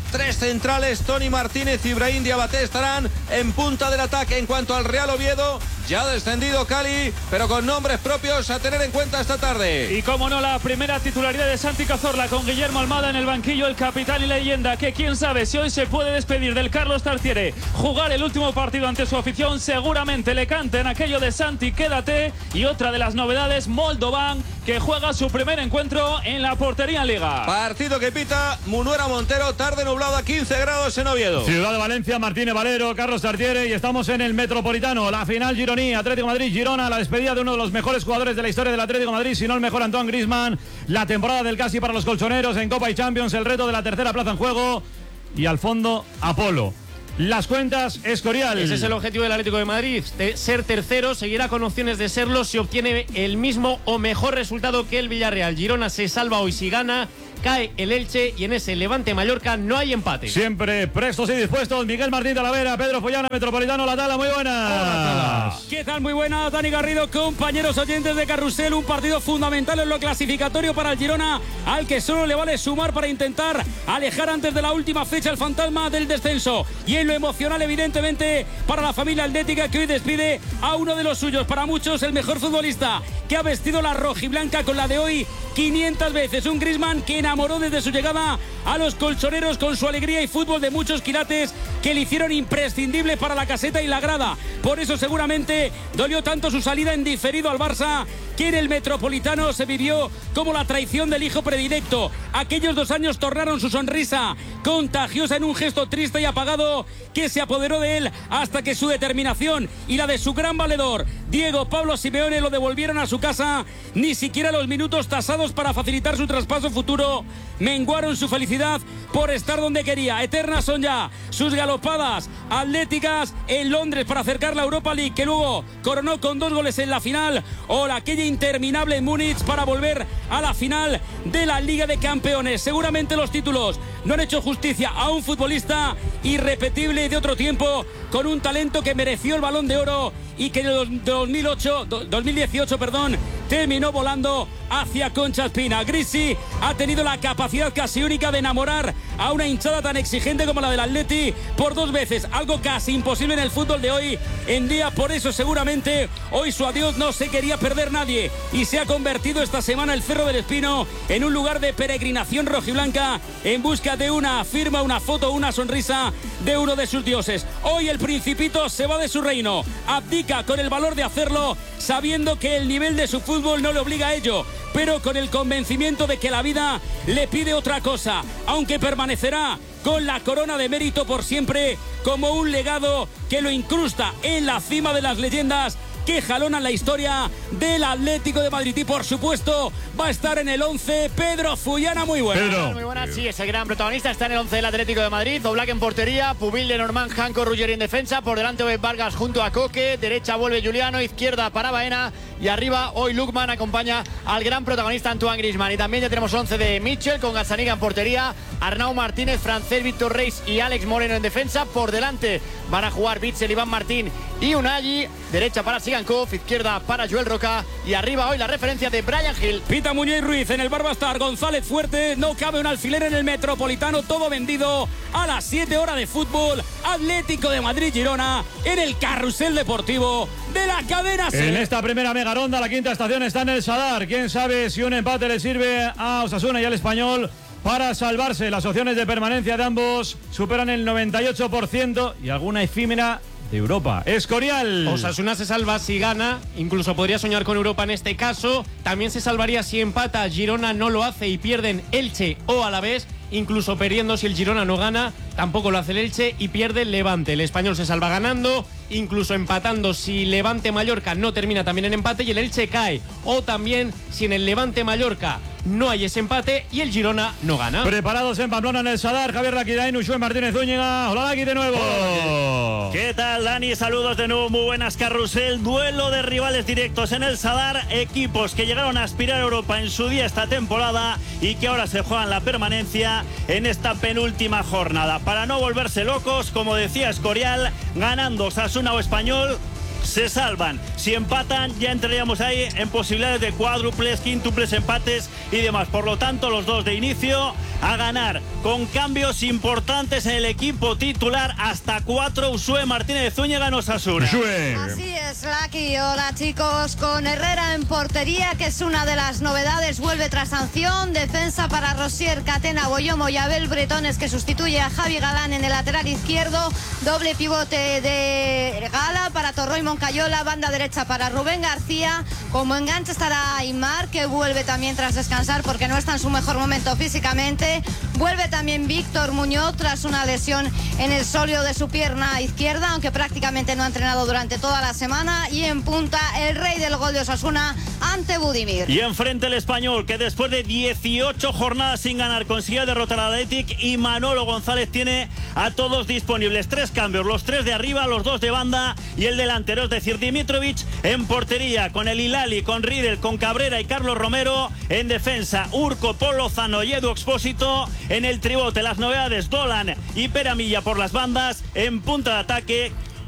tres centrales, Tony Martínez y Ibrahim Diabaté estarán en punta del ataque. En cuanto al Real Oviedo, ya ha descendido Cali, pero con nombres propios a tener en cuenta esta tarde. Y como no, la primera titularidad de Santi Cazorla con Guillermo Almada en el banquillo, el capitán y leyenda, que quién sabe si hoy se puede despedir del Carlos Tartiere, jugar el último partido ante su afición, seguramente le canten aquello de Santi, quédate. Y otra de las novedades, Moldovan, que juega su primer encuentro en la portería en Liga. Partido que pita Munuera Montero, tarde nublada, quince grados en Oviedo. Ciudad de Valencia, Martínez Valero, Carlos Tartiere, y estamos en el Metropolitano, la final Gironi, Atlético Madrid, Girona, la despedida de uno de los mejores jugadores de la historia del Atlético Madrid, si no el mejor, Antoine Griezmann, la temporada del casi para los colchoneros en Copa y Champions, el reto de la tercera plaza en juego, y al fondo, Apolo. Las cuentas, Escorial. Ese es el objetivo del Atlético de Madrid, de ser tercero, seguirá con opciones de serlo si obtiene el mismo o mejor resultado que el Villarreal. Girona se salva hoy si gana, cae el Elche y en ese Levante Mallorca no hay empate. Siempre prestos y dispuestos, Miguel Martín Talavera, Pedro Follana, Metropolitano, La Tala, muy buenas. Hola, ¿qué tal? Muy buenas, Dani Garrido, compañeros oyentes de Carrusel, un partido fundamental en lo clasificatorio para el Girona, al que solo le vale sumar para intentar alejar antes de la última fecha el fantasma del descenso. Y en lo emocional, evidentemente, para la familia atlética, que hoy despide a uno de los suyos, para muchos el mejor futbolista, que ha vestido la rojiblanca con la de hoy quinientas veces, un Griezmann que enamoró desde su llegada a los colchoneros con su alegría y fútbol de muchos quilates que le hicieron imprescindible para la caseta y la grada. Por eso seguramente dolió tanto su salida en diferido al Barça, que en el Metropolitano se vivió como la traición del hijo predilecto. Aquellos dos años tornaron su sonrisa contagiosa en un gesto triste y apagado que se apoderó de él, hasta que su determinación y la de su gran valedor Diego Pablo Simeone lo devolvieron a su casa. Ni siquiera los minutos tasados para facilitar su traspaso futuro menguaron su felicidad por estar donde quería. Eternas son ya sus galopadas atléticas en Londres para acercar la Europa League, que luego coronó con dos goles en la final, o la aquella interminable en Múnich para volver a la final de la Liga de Campeones. Seguramente los títulos no han hecho justicia a un futbolista irrepetible de otro tiempo, con un talento que mereció el Balón de Oro y que en dos mil ocho, dos mil dieciocho perdón, terminó volando hacia Concha Espina. Grisi ha tenido la capacidad casi única de enamorar a una hinchada tan exigente como la del Atleti por dos veces, algo casi imposible en el fútbol de hoy en día. Por eso seguramente hoy su adiós no se quería perder nadie, y se ha convertido esta semana el Cerro del Espino en un lugar de peregrinación rojiblanca en busca de una firma, una foto, una sonrisa de uno de sus dioses. Hoy el Principito se va de su reino, abdica con el valor de hacerlo, sabiendo que el nivel de su fútbol no le obliga a ello, pero con el convencimiento de que la vida le pide otra cosa, aunque permanecerá con la corona de mérito por siempre como un legado que lo incrusta en la cima de las leyendas que jalonan la historia del Atlético de Madrid. Y por supuesto va a estar en el once Pedro Follana. Muy buena. Pedro. Muy buena, sí, es el gran protagonista, está en el once del Atlético de Madrid. Oblak en portería, Pubil, Lenormand, Janko, Ruggeri en defensa, por delante Oben Vargas junto a Coque, derecha vuelve Juliano, izquierda para Baena, y arriba hoy Lukman acompaña al gran protagonista Antoine Griezmann. Y también ya tenemos once de Mitchell con Gazzaniga en portería, Arnau Martínez, Francés, Víctor Reis y Alex Moreno en defensa. Por delante van a jugar Bitzel, Iván Martín y Unai, derecha para Sigankov, izquierda para Joel Roca, y arriba hoy la referencia de Brian Hill. Pita Muñoz Ruiz en el bar va a estar González Fuerte. No cabe un alfiler en el Metropolitano, todo vendido a las siete horas de fútbol. Atlético de Madrid Girona en el carrusel deportivo de la cadena SER. En esta primera mega ronda, la quinta estación está en el Sadar. Quién sabe si un empate le sirve a Osasuna y al Español para salvarse. Las opciones de permanencia de ambos superan el noventa y ocho por ciento y alguna efímera de Europa. Escorial. Osasuna se salva si gana, incluso podría soñar con Europa en este caso. También se salvaría si empata, Girona no lo hace y pierden Elche o Alavés. Incluso perdiendo si el Girona no gana, tampoco lo hace el Elche y pierde el Levante. El Español se salva ganando, incluso empatando si Levante Mallorca no termina también en empate y el Elche cae. O también si en el Levante Mallorca no hay ese empate y el Girona no gana. Preparados en Pamplona en el Sadar, Javier Laquidain, Ushue Martínez Zúñiga. Hola Laqui de nuevo. Hola. ¿Qué tal, Dani? Saludos de nuevo, muy buenas, Carrusel. Duelo de rivales directos en el Sadar, equipos que llegaron a aspirar a Europa en su día esta temporada y que ahora se juegan la permanencia en esta penúltima jornada. Para no volverse locos, como decía Escorial, ganando Osasuna o Español, se salvan. Si empatan, ya entraríamos ahí en posibilidades de cuádruples, quíntuples, empates y demás. Por lo tanto, los dos de inicio a ganar, con cambios importantes en el equipo titular, hasta cuatro. Usue Martínez de Zúñiga en Osasuna. Así es, Lucky. Hola, chicos. Con Herrera en portería, que es una de las novedades, vuelve tras sanción. Defensa para Rosier, Catena, Boyomo y Abel Bretones, que sustituye a Javi Galán en el lateral izquierdo. Doble pivote de Gala para Torró y Moncayola. Banda derecha para Rubén García. Como enganche estará Aymar, que vuelve también tras descansar porque no está en su mejor momento físicamente. Vuelve también Víctor Muñoz tras una lesión en el sóleo de su pierna izquierda, aunque prácticamente no ha entrenado durante toda la semana. Y en punta, el rey del gol de Osasuna ante Budimir. Y enfrente el Español, que después de dieciocho jornadas sin ganar consiguió derrotar al Athletic, y Manolo González tiene a todos disponibles. Tres cambios, los tres de arriba, los dos de banda y el delantero, es decir, Dimitrovic en portería, con el Hilali, con Riedel, con Cabrera y Carlos Romero. En defensa, Urco, Pol Lozano y Edu Expósito. En el tribote, las novedades, Dolan y Peramilla por las bandas. En punta de ataque,